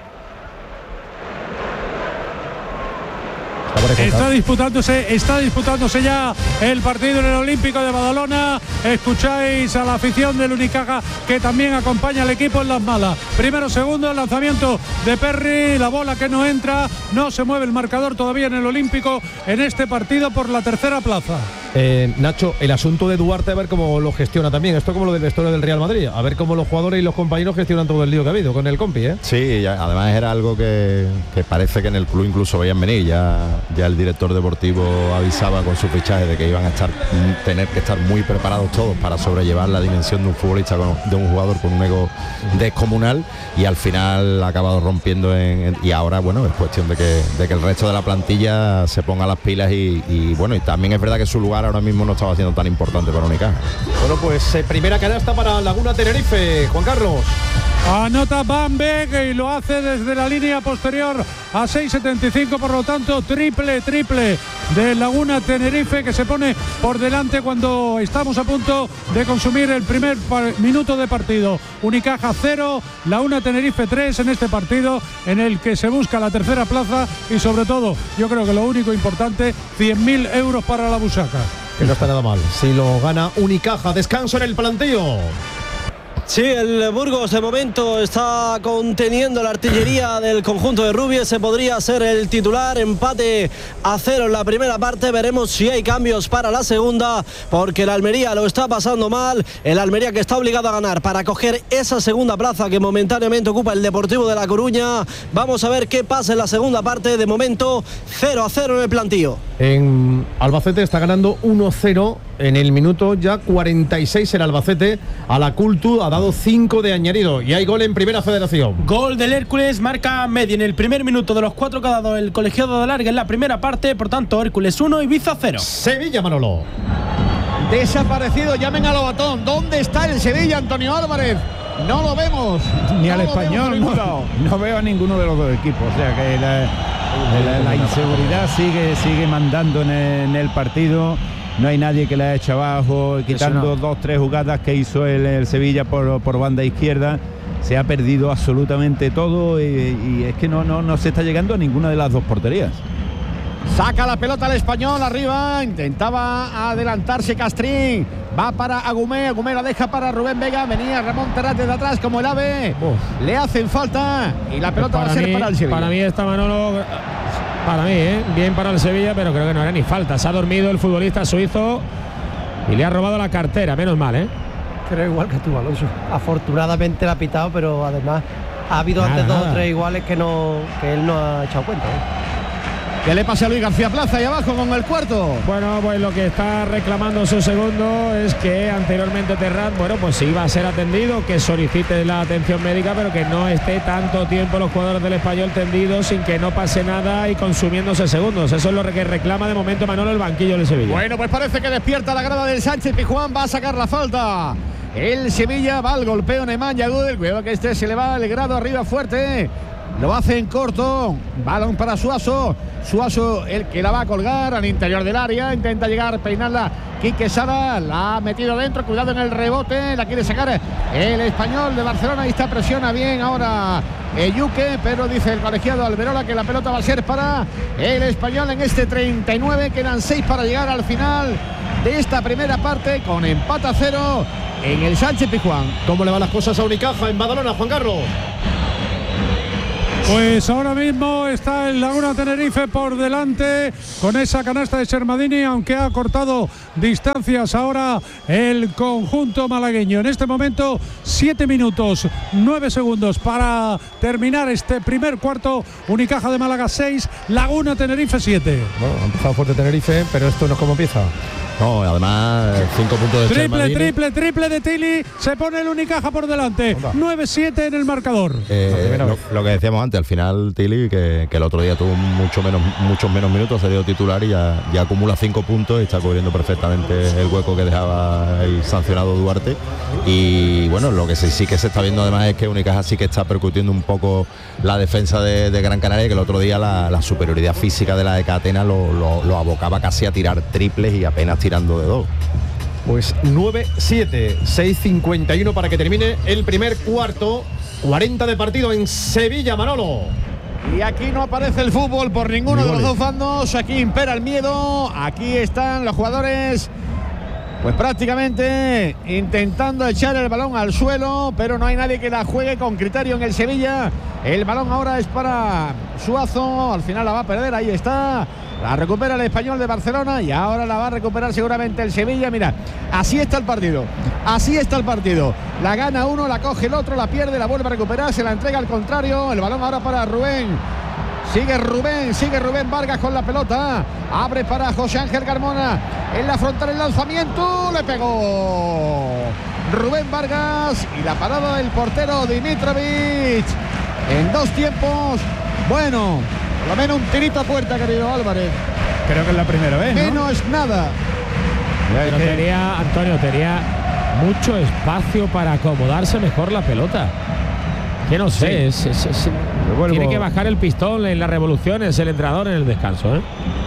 Está disputándose, está disputándose ya el partido en el Olímpico de Badalona. Escucháis a la afición del Unicaja que también acompaña al equipo en las malas. Primero, segundo, el lanzamiento de Perry, la bola que no entra, no se mueve el marcador todavía en el Olímpico en este partido por la tercera plaza. Eh, Nacho, el asunto de Duarte, a ver cómo lo gestiona también. Esto como lo del vestuario del Real Madrid, a ver cómo los jugadores y los compañeros gestionan todo el lío que ha habido con el compi, ¿eh? Sí, ya, además era algo que, que parece que en el club incluso veían venir. Ya, ya el director deportivo avisaba con su fichaje de que iban a estar tener que estar muy preparados todos para sobrellevar la dimensión de un futbolista, con, de un jugador con un ego descomunal, y al final ha acabado rompiendo en, en, y ahora bueno, es cuestión de que, de que el resto de la plantilla se ponga las pilas y, y bueno, y también es verdad que su lugar ahora mismo no estaba siendo tan importante para Unicaja. Bueno, pues eh, primera canasta para Laguna Tenerife, Juan Carlos. Anota Van Beek y lo hace desde la línea posterior a seis setenta y cinco, por lo tanto triple, triple de Laguna Tenerife, que se pone por delante cuando estamos a punto de consumir el primer minuto de partido. Unicaja cero, Laguna Tenerife tres en este partido en el que se busca la tercera plaza y sobre todo, yo creo que lo único importante, cien mil euros para la busaca. Que no está nada mal, si lo gana Unicaja. Descanso en el plantillo. Sí, el Burgos de momento está conteniendo la artillería del conjunto de Rubí. Ese podría ser el titular. Empate a cero en la primera parte. Veremos si hay cambios para la segunda, porque el Almería lo está pasando mal. El Almería que está obligado a ganar para coger esa segunda plaza que momentáneamente ocupa el Deportivo de La Coruña. Vamos a ver qué pasa en la segunda parte. De momento cero a cero en el plantío. En Albacete está ganando uno cero en el minuto ya cuarenta y seis. El Albacete a la Cultu ha dado cinco de añadido y hay gol en Primera Federación. Gol del Hércules, marca media en el primer minuto de los cuatro que ha dado el colegiado de Alargue en la primera parte. Por tanto, Hércules uno, Ibiza cero. Sevilla, Manolo. Desaparecido, llamen a Lobatón. ¿Dónde está el Sevilla, Antonio Álvarez? No lo vemos. Ni no al Español, no, no veo a ninguno de los dos equipos. O sea que la, la, la inseguridad sigue, sigue mandando en el, en el partido. No hay nadie que le haya hecho abajo, quitando dos, tres jugadas que hizo el, el Sevilla por, por banda izquierda. Se ha perdido absolutamente todo y, y es que no, no, no se está llegando a ninguna de las dos porterías. Saca la pelota al Español arriba, intentaba adelantarse Castrín, va para Agumé, Agumé la deja para Rubén Vega, venía Ramón Terrat desde atrás como el ave, oh. le hacen falta y la pelota para va a ser mí, para el Sevilla. Para mí está Manolo, para mí, ¿eh? bien para el Sevilla, pero creo que no era ni falta, se ha dormido el futbolista suizo y le ha robado la cartera, menos mal, ¿eh? Creo igual que tú, Alonso. Afortunadamente la ha pitado, pero además ha habido nada, antes dos o tres iguales que, no, que él no ha echado cuenta, ¿eh? ¿Qué le pasa a Luis García Plaza ahí abajo con el cuarto? Bueno, pues lo que está reclamando su segundo es que anteriormente Terrat, bueno, pues iba a ser atendido, que solicite la atención médica, pero que no esté tanto tiempo los jugadores del Español tendidos sin que no pase nada y consumiéndose segundos. Eso es lo que reclama de momento Manolo el banquillo del Sevilla. Bueno, pues parece que despierta la grada del Sánchez Pizjuán, va a sacar la falta. El Sevilla va al golpeo Nemanja Güell, cuidado que este se le va el grado arriba fuerte. Lo hace en corto, balón para Suazo, Suazo el que la va a colgar al interior del área, intenta llegar, peinarla Quique Sala, la ha metido dentro, cuidado en el rebote, la quiere sacar el Español de Barcelona, ahí está, presiona bien ahora Eyuque, pero dice el colegiado Alberola que la pelota va a ser para el Español en este treinta y nueve, quedan seis para llegar al final de esta primera parte con empate a cero en el Sánchez Pizjuán. ¿Cómo le van las cosas a Unicaja en Badalona, Juan Carlos? Pues ahora mismo está el Laguna Tenerife por delante con esa canasta de Sermadini, aunque ha cortado distancias ahora el conjunto malagueño. En este momento, siete minutos, nueve segundos para terminar este primer cuarto. Unicaja de Málaga seis, Laguna Tenerife siete. Bueno, ha empezado fuerte Tenerife, pero esto no es como empieza. No, además, cinco puntos de Triple, Sermadini. triple, triple de Tilly. Se pone el Unicaja por delante. nueve siete en el marcador. Eh, lo, lo que decíamos antes, al final Tilly, que, que el otro día tuvo mucho menos, muchos menos minutos, ha salido titular y ya, ya acumula cinco puntos y está cubriendo perfectamente el hueco que dejaba el sancionado Duarte. Y bueno, lo que sí, sí que se está viendo además es que Unicaja sí que está percutiendo un poco la defensa de, de Gran Canaria, que el otro día la, la superioridad física de la de Catena lo, lo, lo abocaba casi a tirar triples y apenas tirando de dos. Pues nueve siete, seis cincuenta y uno para que termine el primer cuarto. cuarenta de partido en Sevilla, Manolo. Y aquí no aparece el fútbol por ninguno de los dos bandos. Aquí impera el miedo. Aquí están los jugadores, pues prácticamente intentando echar el balón al suelo, pero no hay nadie que la juegue con criterio en el Sevilla. El balón ahora es para Suazo. Al final la va a perder. Ahí está. La recupera el Español de Barcelona y ahora la va a recuperar seguramente el Sevilla. Mira, así está el partido. Así está el partido. La gana uno, la coge el otro, la pierde, la vuelve a recuperar, se la entrega al contrario. El balón ahora para Rubén. Sigue Rubén, sigue Rubén Vargas con la pelota. Abre para José Ángel Carmona. En la frontal el lanzamiento. Le pegó Rubén Vargas. Y la parada del portero Dimitrovic. En dos tiempos. Bueno, por lo menos un tirito a puerta, querido Álvarez. Creo que es la primera vez, ¿no? Menos nada. Pero tenía, Antonio, tenía mucho espacio para acomodarse mejor la pelota. Que no sé, sí. es, es, es, tiene que bajar el pistón en las revoluciones el entrenador en el descanso, ¿eh?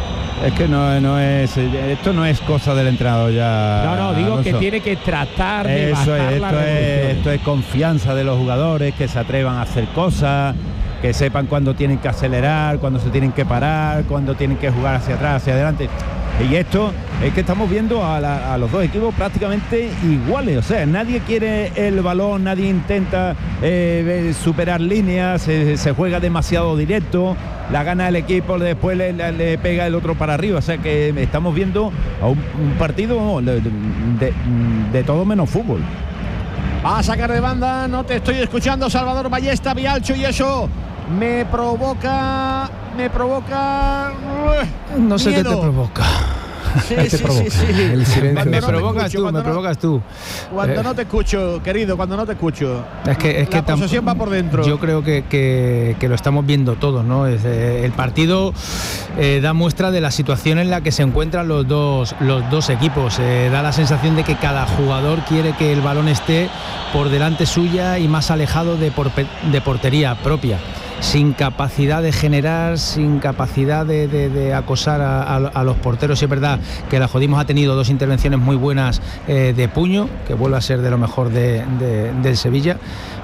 Es que no, no es esto no es cosa del entrenador ya. No, no, digo Alonso. Que tiene que tratar de Eso bajar es, la esto revolución. es, esto es confianza de los jugadores, que se atrevan a hacer cosas, que sepan cuándo tienen que acelerar, cuándo se tienen que parar, cuándo tienen que jugar hacia atrás, hacia adelante. Y esto es que estamos viendo a, la, a los dos equipos prácticamente iguales. O sea, nadie quiere el balón, nadie intenta eh, superar líneas, se, se juega demasiado directo, la gana el equipo, después le, le pega el otro para arriba. O sea que estamos viendo a un, un partido de, de, de todo menos fútbol. Va a sacar de banda, no te estoy escuchando, Salvador Ballesta, Bialcho, y eso me provoca, me provoca... Uh, no sé miedo. qué te provoca. Sí, te sí, provoca. sí, sí. El silencio. Cuando Me no provocas escucho, tú, me no, provocas tú. Cuando Eh, no te escucho, querido, cuando no te escucho. Es que, es la que posesión va por dentro. Yo creo que, que, que lo estamos viendo todos, ¿no? Es, eh, el partido eh, da muestra de la situación en la que se encuentran los dos, los dos equipos. Eh, da la sensación de que cada jugador quiere que el balón esté por delante suya y más alejado de, por, de portería propia. Sin capacidad de generar, sin capacidad de, de, de acosar a, a, a los porteros. Y es verdad que la Jodimos ha tenido dos intervenciones muy buenas eh, de puño, que vuelve a ser de lo mejor de, de, del Sevilla,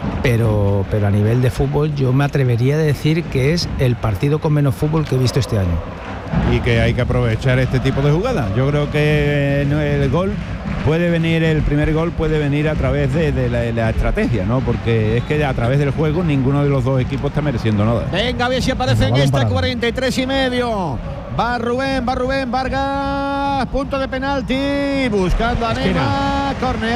pero, pero a nivel de fútbol yo me atrevería a decir que es el partido con menos fútbol que he visto este año. Y que hay que aprovechar este tipo de jugadas. Yo creo que el gol puede venir, el primer gol puede venir a través de, de, la, de la estrategia, ¿no? Porque es que a través del juego ninguno de los dos equipos está mereciendo nada. Venga, a ver si aparece en esta cuarenta y tres y medio. Va Rubén, va Rubén Vargas, punto de penalti, buscando a Neymar, córner.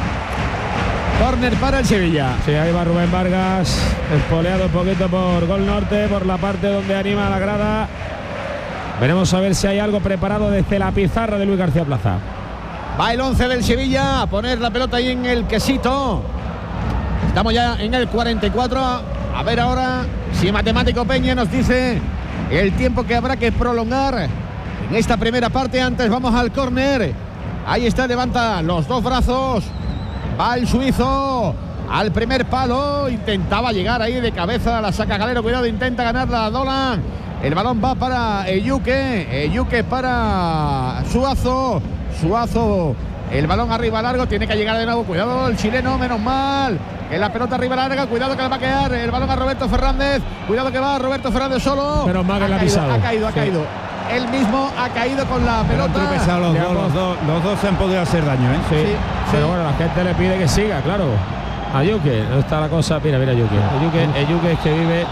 Córner para el Sevilla. Sí, ahí va Rubén Vargas, espoleado un poquito por Gol Norte, por la parte donde anima a la grada. Veremos a ver si hay algo preparado desde la pizarra de Luis García Plaza. Va el once del Sevilla a poner la pelota ahí en el quesito. Estamos ya en el cuarenta y cuatro. A ver ahora si Matemático Peña nos dice el tiempo que habrá que prolongar en esta primera parte. Antes vamos al córner. Ahí está, levanta los dos brazos. Va el suizo al primer palo. Intentaba llegar ahí de cabeza. La saca Galero. Cuidado, intenta ganar la Dolan. El balón va para Eyuke. Eyuke para Suazo. Suazo. El balón arriba largo. Tiene que llegar de nuevo. Cuidado el chileno. Menos mal. En la pelota arriba larga, cuidado que le va a quedar el balón a Roberto Fernández, cuidado que va Roberto Fernández solo. Pero más que la ha pisado. Ha caído, ha sí. caído. Él mismo ha caído con la pelota. Los dos, los, dos, los dos se han podido hacer daño, ¿eh? Sí, sí. Pero bueno, la gente le pide que siga, claro. A Yuke, no está la cosa. Mira, mira Yuke. Yuke, Yuke es que vive.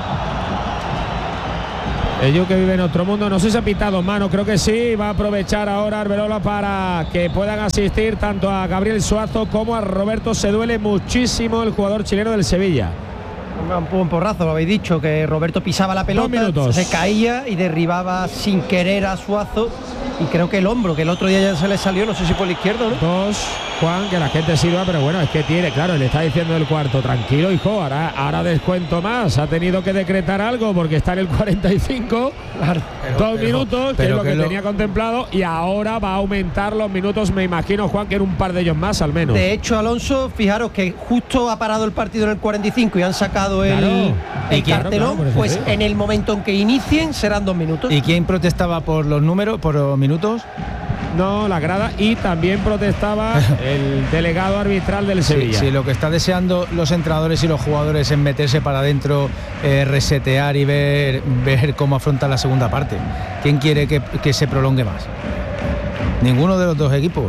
El que vive en otro mundo. No sé si ha pitado mano, creo que sí. Va a aprovechar ahora Arbelola para que puedan asistir tanto a Gabriel Suazo como a Roberto. Se duele muchísimo el jugador chileno del Sevilla. Un porrazo, lo habéis dicho, que Roberto pisaba la pelota, se caía y derribaba sin querer a Suazo. Y creo que el hombro, que el otro día ya se le salió, no sé si por la izquierda, ¿no? Dos, Juan, que la gente sirva, pero bueno, es que tiene, claro, le está diciendo el cuarto, tranquilo, hijo, ahora, ahora descuento más. Ha tenido que decretar algo porque está en el cuarenta y cinco, claro, pero, dos pero, minutos, pero, que es lo que, que lo... tenía contemplado, y ahora va a aumentar los minutos, me imagino, Juan, que en un par de ellos más al menos. De hecho, Alonso, fijaros que justo ha parado el partido en el cuarenta y cinco y han sacado el, claro, el claro, cartelón, claro, pues en el momento en que inicien serán dos minutos. ¿Y quién protestaba por los números, por los minutos? No, la grada, y también protestaba el delegado arbitral del Sevilla. Sí, sí, lo que está deseando los entrenadores y los jugadores es meterse para adentro, eh, resetear y ver, ver cómo afronta la segunda parte. ¿Quién quiere que, que se prolongue más? Ninguno de los dos equipos.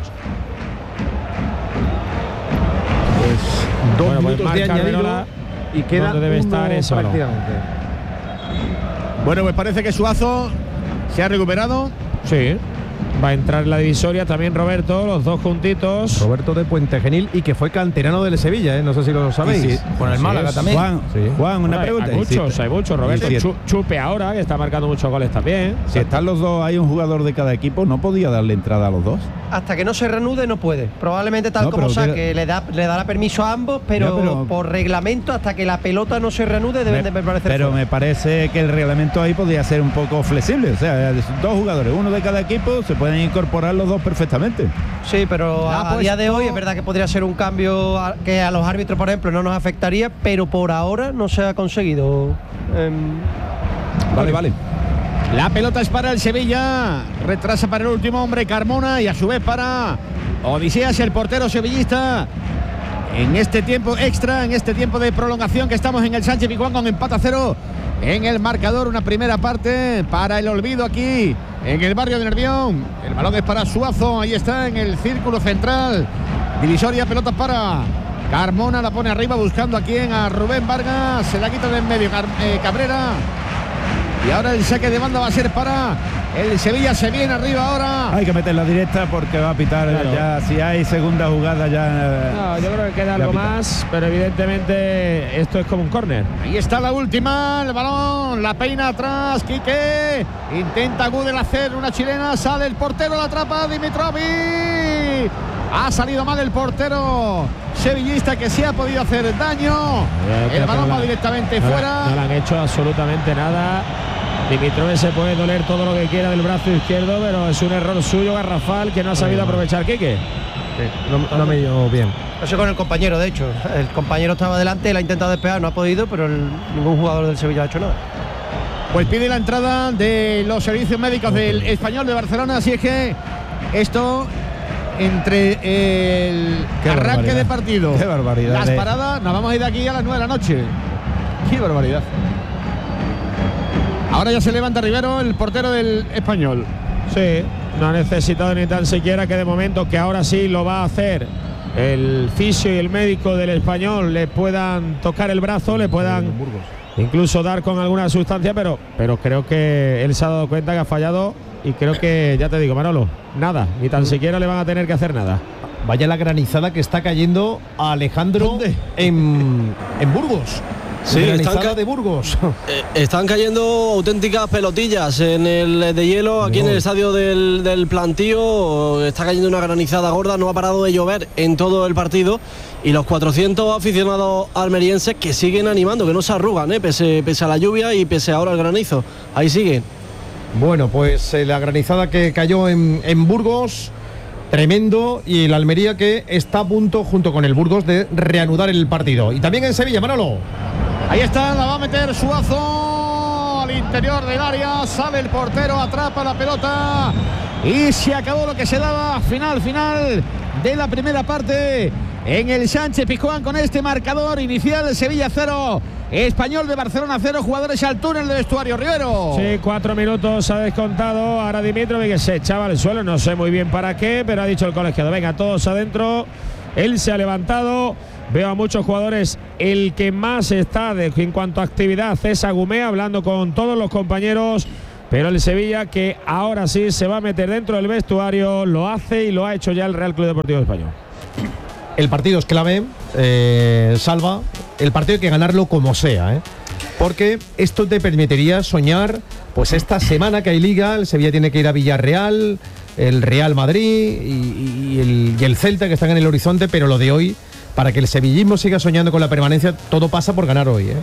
Pues dos bueno, minutos pues de añadido y queda debe estar eso, prácticamente. ¿No? Bueno, pues parece que Suazo se ha recuperado. Sí. Va a entrar en la divisoria también Roberto, los dos juntitos. Roberto de Puente Genil, y que fue canterano del Sevilla, ¿eh? No sé si lo sabéis. Sí, con el Málaga sí, también. Juan, sí. Juan una bueno, pregunta. Hay muchos, hay muchos. Roberto sí, sí. Chupe ahora, que está marcando muchos goles también. Si están los dos, hay un jugador de cada equipo, ¿no podía darle entrada a los dos? Hasta que no se reanude no puede. Probablemente tal no, como saque, que le, da, le dará permiso a ambos, pero, no, pero por reglamento, hasta que la pelota no se reanude, deben me, de permanecer Pero fuera. Me parece que el reglamento ahí podría ser un poco flexible. O sea, dos jugadores, uno de cada equipo, se pueden incorporar los dos perfectamente. Sí, pero a, a día de hoy es verdad que podría ser un cambio a, que a los árbitros, por ejemplo, no nos afectaría, pero por ahora no se ha conseguido. Eh, vale, vale. La pelota es para el Sevilla, retrasa para el último hombre Carmona y a su vez para Odiseas, el portero sevillista. En este tiempo extra, en este tiempo de prolongación que estamos en el Sánchez Pizjuán con empate a cero en el marcador, una primera parte para el olvido aquí en el barrio de Nervión. El balón es para Suazo, ahí está en el círculo central. Divisoria, pelota para Carmona, la pone arriba buscando a quién, a Rubén Vargas, se la quita de en medio Car eh, Cabrera. Y ahora el saque de banda va a ser para el Sevilla, se viene arriba ahora. Hay que meterla directa porque va a pitar, claro. Ya, si hay segunda jugada ya... No, yo creo que queda algo más, pero evidentemente esto es como un córner. Ahí está la última, el balón, la peina atrás, Quique. Intenta Gudel hacer una chilena, sale el portero, la atrapa Dimitrovic. Ha salido mal el portero sevillista, que sí ha podido hacer daño. El balón va directamente no fuera. La, no le han hecho absolutamente nada. Dimitrovic se puede doler todo lo que quiera del brazo izquierdo, pero es un error suyo garrafal que no ha sabido aprovechar Quique. Sí, no, no me dio bien. No sé con el compañero, de hecho. El compañero estaba delante, él ha intentado despegar, no ha podido, pero el, ningún jugador del Sevilla ha hecho nada. Pues pide la entrada de los servicios médicos del Español de Barcelona, así es que esto... Entre el Qué arranque barbaridad. de partido, Qué barbaridad, las eh. paradas, nos vamos a ir de aquí a las nueve de la noche. Qué barbaridad. Ahora ya se levanta Rivero, el portero del Español. Sí, no ha necesitado ni tan siquiera que de momento, que ahora sí lo va a hacer, el fisio y el médico del Español le puedan tocar el brazo, le puedan incluso dar con alguna sustancia, pero, pero creo que él se ha dado cuenta que ha fallado. Y creo que, ya te digo, Manolo, nada, ni tan siquiera le van a tener que hacer nada. Vaya la granizada que está cayendo a Alejandro en, en Burgos. Sí, están ca- de Burgos. Eh, están cayendo auténticas pelotillas en el de hielo aquí no. en el estadio del, del Plantío. Está cayendo una granizada gorda, no ha parado de llover en todo el partido. Y los cuatrocientos aficionados almerienses que siguen animando, que no se arrugan, ¿eh? pese, pese a la lluvia y pese ahora al granizo. Ahí siguen. Bueno, pues eh, la granizada que cayó en, en Burgos, tremendo, y el Almería que está a punto, junto con el Burgos, de reanudar el partido. Y también en Sevilla, Manolo. Ahí está, la va a meter Suazo al interior del área, sale el portero, atrapa la pelota y se acabó lo que se daba. Final, final de la primera parte en el Sánchez Pizjuán con este marcador inicial: Sevilla cero, Español de Barcelona cero. Jugadores al túnel de vestuario, Rivero. Sí, cuatro minutos ha descontado ahora Dimitrovic, que se echaba al suelo, no sé muy bien para qué, pero ha dicho el colegiado: venga, todos adentro. Él se ha levantado. Veo a muchos jugadores. El que más está de, en cuanto a actividad es Agumé, hablando con todos los compañeros. Pero el Sevilla, que ahora sí se va a meter dentro del vestuario, lo hace y lo ha hecho ya el Real Club Deportivo Español. El partido es clave, eh, Salva. El partido hay que ganarlo como sea, ¿eh? Porque esto te permitiría soñar, pues esta semana que hay Liga, el Sevilla tiene que ir a Villarreal, el Real Madrid y, y, el, y el Celta, que están en el horizonte, pero lo de hoy, para que el sevillismo siga soñando con la permanencia, todo pasa por ganar hoy, ¿eh?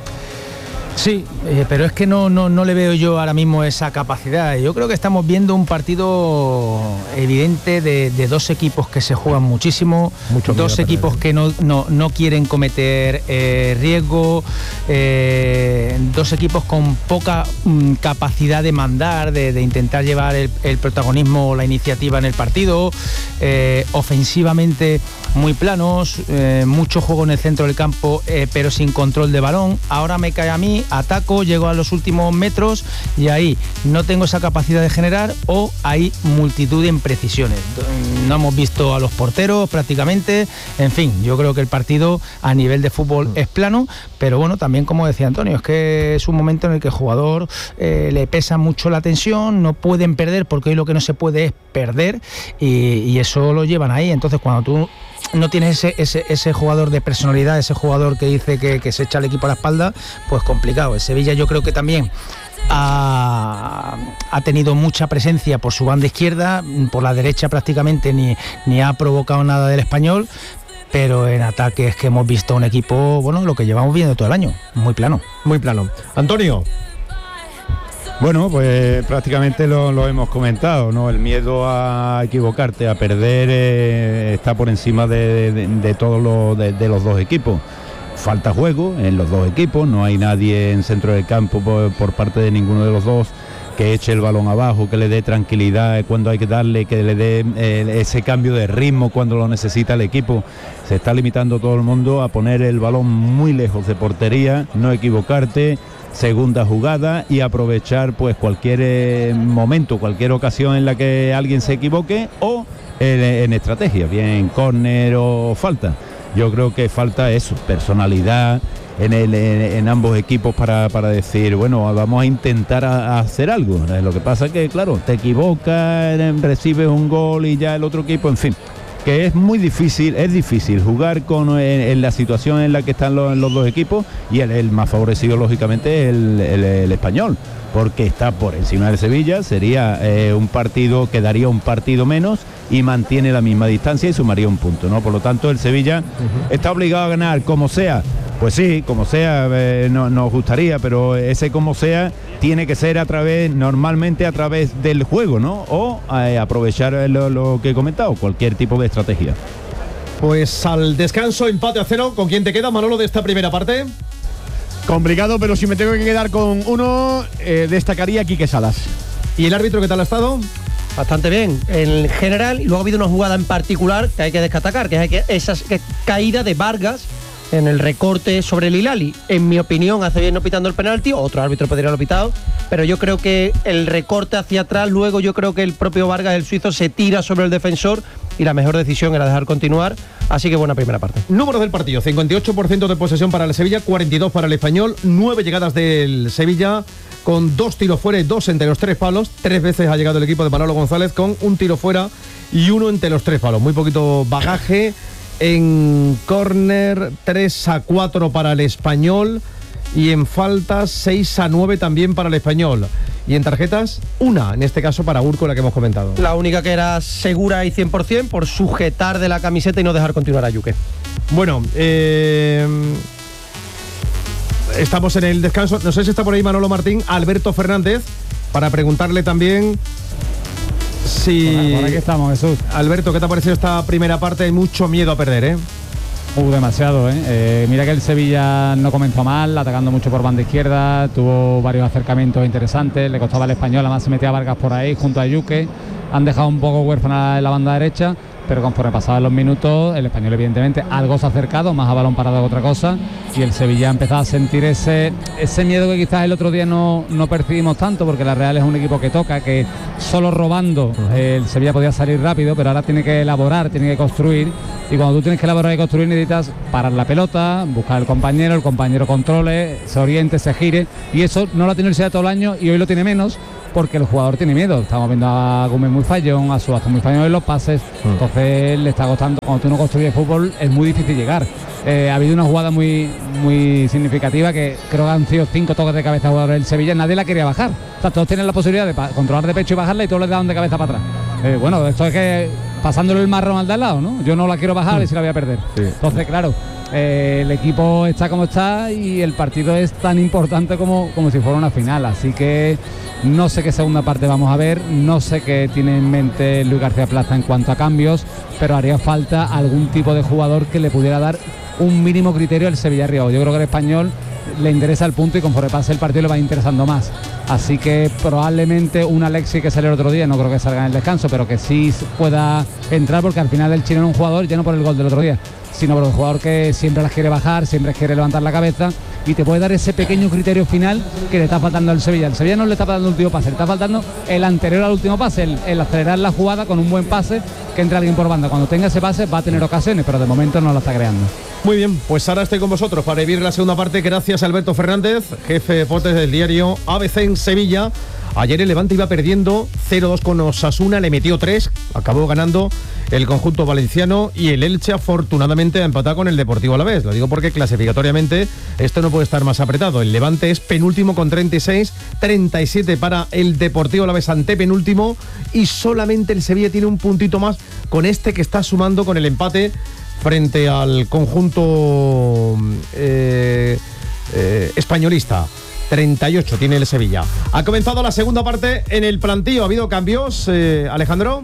Sí, eh, pero es que no, no, no le veo yo ahora mismo esa capacidad. Yo creo que estamos viendo un partido evidente de, de dos equipos que se juegan muchísimo, Mucho dos equipos que no, no, no quieren cometer eh, riesgo, eh, dos equipos con poca mm, capacidad de mandar, de, de intentar llevar el, el protagonismo o la iniciativa en el partido, eh, ofensivamente muy planos, eh, mucho juego en el centro del campo, eh, pero sin control de balón. Ahora me cae a mí, ataco, llego a los últimos metros y ahí no tengo esa capacidad de generar, o hay multitud de imprecisiones. No hemos visto a los porteros prácticamente. En fin, yo creo que el partido a nivel de fútbol es plano, pero bueno, también como decía Antonio, es que es un momento en el que el jugador eh, le pesa mucho la tensión, no pueden perder porque hoy lo que no se puede es perder, y, y eso lo llevan ahí. Entonces cuando tú no tienes ese, ese, ese jugador de personalidad, ese jugador que dice que, que se echa al equipo a la espalda, pues complicado. El Sevilla yo creo que también ha, ha tenido mucha presencia por su banda izquierda, por la derecha prácticamente ni, ni ha provocado nada del Español, pero en ataque es que hemos visto un equipo, bueno, lo que llevamos viendo todo el año, muy plano. Muy plano. Antonio. Bueno, pues prácticamente lo, lo hemos comentado, ¿no? El miedo a equivocarte, a perder, eh, está por encima de, de, de todos los de, de los dos equipos. Falta juego en los dos equipos, no hay nadie en centro del campo por, por parte de ninguno de los dos que eche el balón abajo, que le dé tranquilidad cuando hay que darle, que le dé eh, ese cambio de ritmo cuando lo necesita el equipo. Se está limitando todo el mundo a poner el balón muy lejos de portería, no equivocarte, segunda jugada y aprovechar pues cualquier eh, momento, cualquier ocasión en la que alguien se equivoque, o eh, en estrategia, bien córner o falta. Yo creo que falta eso, personalidad en, el, en, en ambos equipos para, para decir, bueno, vamos a intentar a, a hacer algo. Lo que pasa es que, claro, te equivocas, recibes un gol y ya el otro equipo, en fin, que es muy difícil, es difícil jugar con en, en la situación en la que están los, los dos equipos, y el, el más favorecido lógicamente es el, el, el Español, porque está por encima del Sevilla. Sería eh, un partido que daría un partido menos y mantiene la misma distancia y sumaría un punto, ¿no? Por lo tanto, el Sevilla uh-huh. está obligado a ganar como sea. Pues sí, como sea, eh, no, nos gustaría, pero ese como sea tiene que ser a través, normalmente a través del juego, ¿no? O eh, aprovechar lo, lo que he comentado, cualquier tipo de estrategia. Pues al descanso, empate a cero. ¿Con quién te queda, Manolo, de esta primera parte? Complicado, pero si me tengo que quedar con uno, eh, destacaría a Quique Salas. ¿Y el árbitro qué tal ha estado? Bastante bien, en general, y luego ha habido una jugada en particular que hay que destacar, que es esa caída de Vargas en el recorte sobre el Hilali. En mi opinión, hace bien no pitando el penalti, otro árbitro podría haberlo pitado, pero yo creo que el recorte hacia atrás, luego yo creo que el propio Vargas, el suizo, se tira sobre el defensor y la mejor decisión era dejar continuar, así que buena primera parte. Números del partido: cincuenta y ocho por ciento de posesión para el Sevilla, cuarenta y dos para el Español, nueve llegadas del Sevilla, con dos tiros fuera y dos entre los tres palos. Tres veces ha llegado el equipo de Manolo González con un tiro fuera y uno entre los tres palos. Muy poquito bagaje. En córner, tres a cuatro para el Español. y en faltas seis a nueve también para el Español. Y en tarjetas, una, en este caso para Urco, la que hemos comentado. La única que era segura y cien por ciento por sujetar de la camiseta y no dejar continuar a Yuque. Bueno, eh, estamos en el descanso. No sé si está por ahí Manolo Martín, Alberto Fernández, para preguntarle también si... Por, por aquí estamos, Jesús. Alberto, ¿qué te ha parecido esta primera parte? Hay mucho miedo a perder, ¿eh? Uh, demasiado, ¿eh? ¿eh? Mira que el Sevilla no comenzó mal, atacando mucho por banda izquierda, tuvo varios acercamientos interesantes, le costaba al Español, además se metía Vargas por ahí junto a Yuque, han dejado un poco huérfana en la banda derecha, pero conforme pasaban los minutos, el Español evidentemente algo se ha acercado, más a balón parado que otra cosa, y el Sevilla ha empezado a sentir ese, ese miedo que quizás el otro día no, no percibimos tanto, porque la Real es un equipo que toca, que solo robando eh, el Sevilla podía salir rápido, pero ahora tiene que elaborar, tiene que construir, y cuando tú tienes que elaborar y construir necesitas parar la pelota, buscar al compañero, el compañero controle, se oriente, se gire, y eso no lo ha tenido el Sevilla todo el año y hoy lo tiene menos, porque el jugador tiene miedo. Estamos viendo a Gómez muy fallón, a Suazo muy fallón en los pases, entonces le está costando. Cuando tú no construyes fútbol es muy difícil llegar. Eh, ha habido una jugada muy muy significativa que creo que han sido cinco toques de cabeza a jugadores del Sevilla, nadie la quería bajar. O sea, todos tienen la posibilidad de controlar de pecho y bajarla y todos le dan de cabeza para atrás. Eh, bueno, esto es que pasándole el marrón al de al lado, ¿no? Yo no la quiero bajar y si la voy a perder. Sí. Entonces, claro, eh, el equipo está como está y el partido es tan importante como, como si fuera una final. Así que no sé qué segunda parte vamos a ver, no sé qué tiene en mente Luis García Plaza en cuanto a cambios, pero haría falta algún tipo de jugador que le pudiera dar un mínimo criterio al Sevilla Río. Yo creo que el Español le interesa el punto y conforme pase el partido le va interesando más. Así que probablemente un Alexis que salió el otro día, no creo que salga en el descanso, pero que sí pueda entrar, porque al final el chileno es un jugador ya no por el gol del otro día, sino por un jugador que siempre las quiere bajar, siempre quiere levantar la cabeza y te puede dar ese pequeño criterio final que le está faltando al Sevilla. El Sevilla no le está faltando el último pase, le está faltando el anterior al último pase, el, el acelerar la jugada con un buen pase, que entre alguien por banda. Cuando tenga ese pase va a tener ocasiones, pero de momento no la está creando. Muy bien, pues ahora estoy con vosotros para vivir la segunda parte. Gracias a Alberto Fernández, jefe de deportes del diario A B C en Sevilla. Ayer el Levante iba perdiendo cero dos con Osasuna, le metió tres, acabó ganando el conjunto valenciano, y el Elche afortunadamente ha empatado con el Deportivo Alavés. Lo digo porque clasificatoriamente esto no puede estar más apretado. El Levante es penúltimo con treinta y seis, treinta y siete para el Deportivo Alavés antepenúltimo, y solamente el Sevilla tiene un puntito más con este que está sumando con el empate frente al conjunto eh, eh, españolista. treinta y ocho tiene el Sevilla. Ha comenzado la segunda parte en el plantío. ¿Ha habido cambios, eh, Alejandro?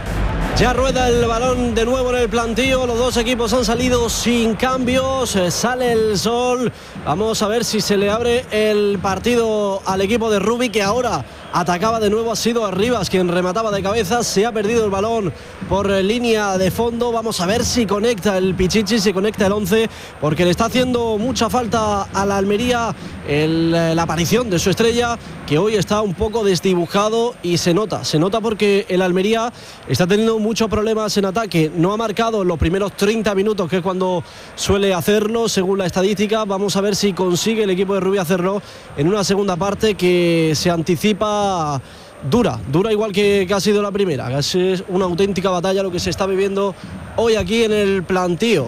Ya rueda el balón de nuevo en el plantío. Los dos equipos han salido sin cambios. Sale el sol. Vamos a ver si se le abre el partido al equipo de Rubi, que ahora atacaba de nuevo. Ha sido Arribas quien remataba de cabeza. Se ha perdido el balón por línea de fondo. Vamos a ver si conecta el Pichichi, si conecta el once, porque le está haciendo mucha falta a la Almería el, la aparición de su estrella, que hoy está un poco desdibujado, y se nota, se nota porque el Almería está teniendo muchos problemas en ataque. No ha marcado en los primeros treinta minutos, que es cuando suele hacerlo según la estadística. Vamos a ver si consigue el equipo de Rubí hacerlo en una segunda parte que se anticipa dura, dura igual que, que ha sido la primera. Es una auténtica batalla lo que se está viviendo hoy aquí en el plantío.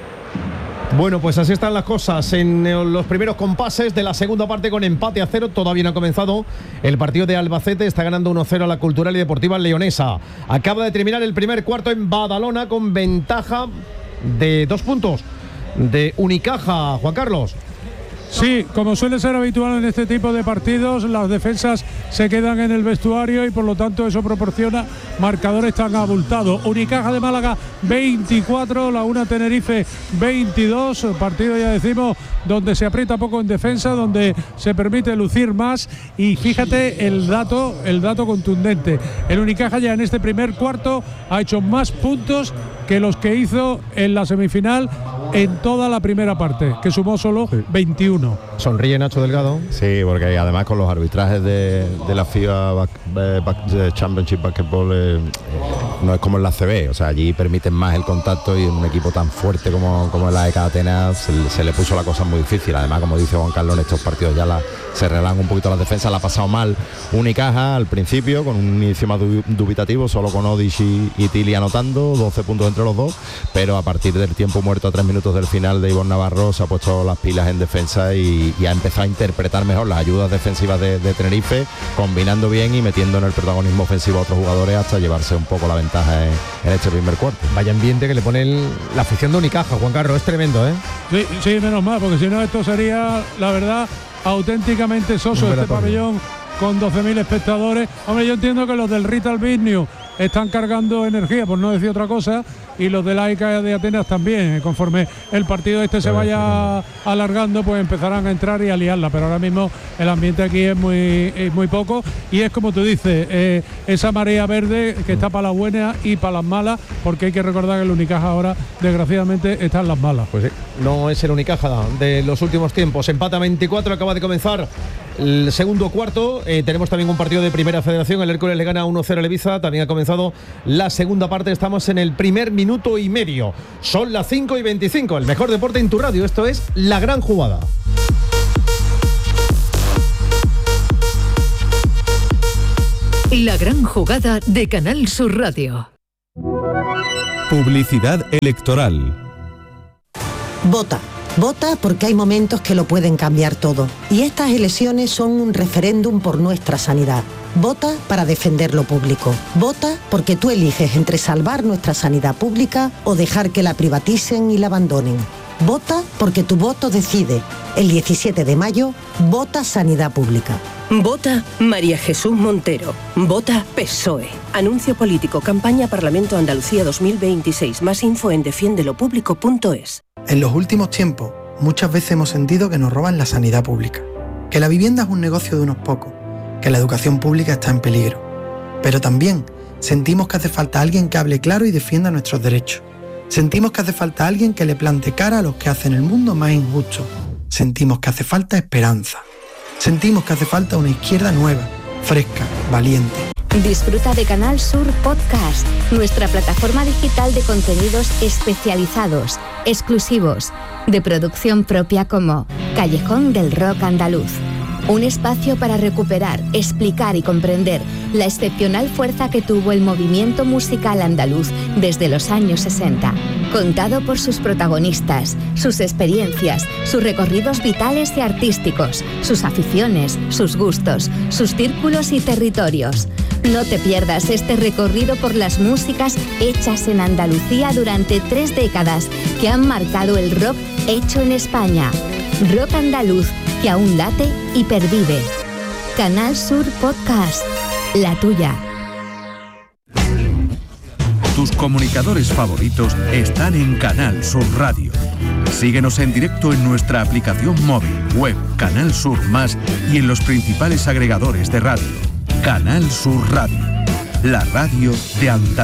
Bueno, pues así están las cosas en los primeros compases de la segunda parte, con empate a cero. Todavía no ha comenzado el partido de Albacete. Está ganando uno cero a la Cultural y Deportiva Leonesa. Acaba de terminar el primer cuarto en Badalona con ventaja de dos puntos de Unicaja. Juan Carlos. Sí, como suele ser habitual en este tipo de partidos, las defensas se quedan en el vestuario y por lo tanto eso proporciona marcadores tan abultados. Unicaja de Málaga veinticuatro, Laguna Tenerife veintidós, partido ya decimos donde se aprieta poco en defensa, donde se permite lucir más, y fíjate el dato, el dato contundente. El Unicaja ya en este primer cuarto ha hecho más puntos que los que hizo en la semifinal en toda la primera parte, que sumó solo veintiuno. Sonríe Nacho Delgado. Sí, porque además con los arbitrajes de, de la FIBA Back, Back, Championship Basketball, eh, no es como en la C B, o sea, allí permiten más el contacto y en un equipo tan fuerte como, como el A E K Atenas se, se le puso la cosa muy difícil. Además, como dice Juan Carlos, en estos partidos ya la, se relajan un poquito las defensas. La ha pasado mal Unicaja al principio, con un inicio más dubitativo, solo con Odic y, y Tili anotando, doce puntos entre los dos, pero a partir del tiempo muerto a tres minutos del final de Ivonne Navarro se ha puesto las pilas en defensa y, y ha empezado a interpretar mejor las ayudas defensivas de, de Tenerife, combinando bien y metiendo en el protagonismo ofensivo a otros jugadores hasta llevarse un poco la ventaja en, en este primer cuarto. Vaya ambiente que le pone el, la afición de Unicaja, Juan Carlos, es tremendo, ¿eh? Sí, sí, menos mal, porque si no esto sería, la verdad, auténticamente soso este pabellón con doce mil espectadores. Hombre, yo entiendo que los del Rital Bisnio están cargando energía, por no decir otra cosa, y los del A E K de Atenas también. Conforme el partido este se vaya alargando, pues empezarán a entrar y a liarla, pero ahora mismo el ambiente aquí es muy, es muy poco, y es como tú dices, eh, esa marea verde que está para las buenas y para las malas, porque hay que recordar que el Unicaja ahora, desgraciadamente, está en las malas. Pues sí, no es el Unicaja de los últimos tiempos. Empata veinticuatro, acaba de comenzar el segundo cuarto. Eh, tenemos también un partido de Primera Federación. El Hércules le gana uno cero al Ibiza. También ha comenzado la segunda parte. Estamos en el primer minuto y medio. Son las cinco y veinticinco. El mejor deporte en tu radio. Esto es La Gran Jugada. La Gran Jugada de Canal Sur Radio. Publicidad electoral. Vota. Vota porque hay momentos que lo pueden cambiar todo. Y estas elecciones son un referéndum por nuestra sanidad. Vota para defender lo público. Vota porque tú eliges entre salvar nuestra sanidad pública o dejar que la privaticen y la abandonen. Vota porque tu voto decide. El diecisiete de mayo, vota Sanidad Pública. Vota María Jesús Montero. Vota P S O E. Anuncio político. Campaña Parlamento Andalucía dos mil veintiséis. Más info en defiende lo público punto es. En los últimos tiempos, muchas veces hemos sentido que nos roban la sanidad pública, que la vivienda es un negocio de unos pocos, que la educación pública está en peligro. Pero también sentimos que hace falta alguien que hable claro y defienda nuestros derechos. Sentimos que hace falta alguien que le plante cara a los que hacen el mundo más injusto. Sentimos que hace falta esperanza. Sentimos que hace falta una izquierda nueva, fresca, valiente. Disfruta de Canal Sur Podcast, nuestra plataforma digital de contenidos especializados, exclusivos, de producción propia como Callejón del Rock Andaluz. Un espacio para recuperar, explicar y comprender la excepcional fuerza que tuvo el movimiento musical andaluz desde los años sesenta. Contado por sus protagonistas, sus experiencias, sus recorridos vitales y artísticos, sus aficiones, sus gustos, sus círculos y territorios. No te pierdas este recorrido por las músicas hechas en Andalucía durante tres décadas que han marcado el rock hecho en España. Rock andaluz que aún late y pervive. Canal Sur Podcast, la tuya. Tus comunicadores favoritos están en Canal Sur Radio. Síguenos en directo en nuestra aplicación móvil, web, Canal Sur Más y en los principales agregadores de radio. Canal Sur Radio, la radio de Andalucía.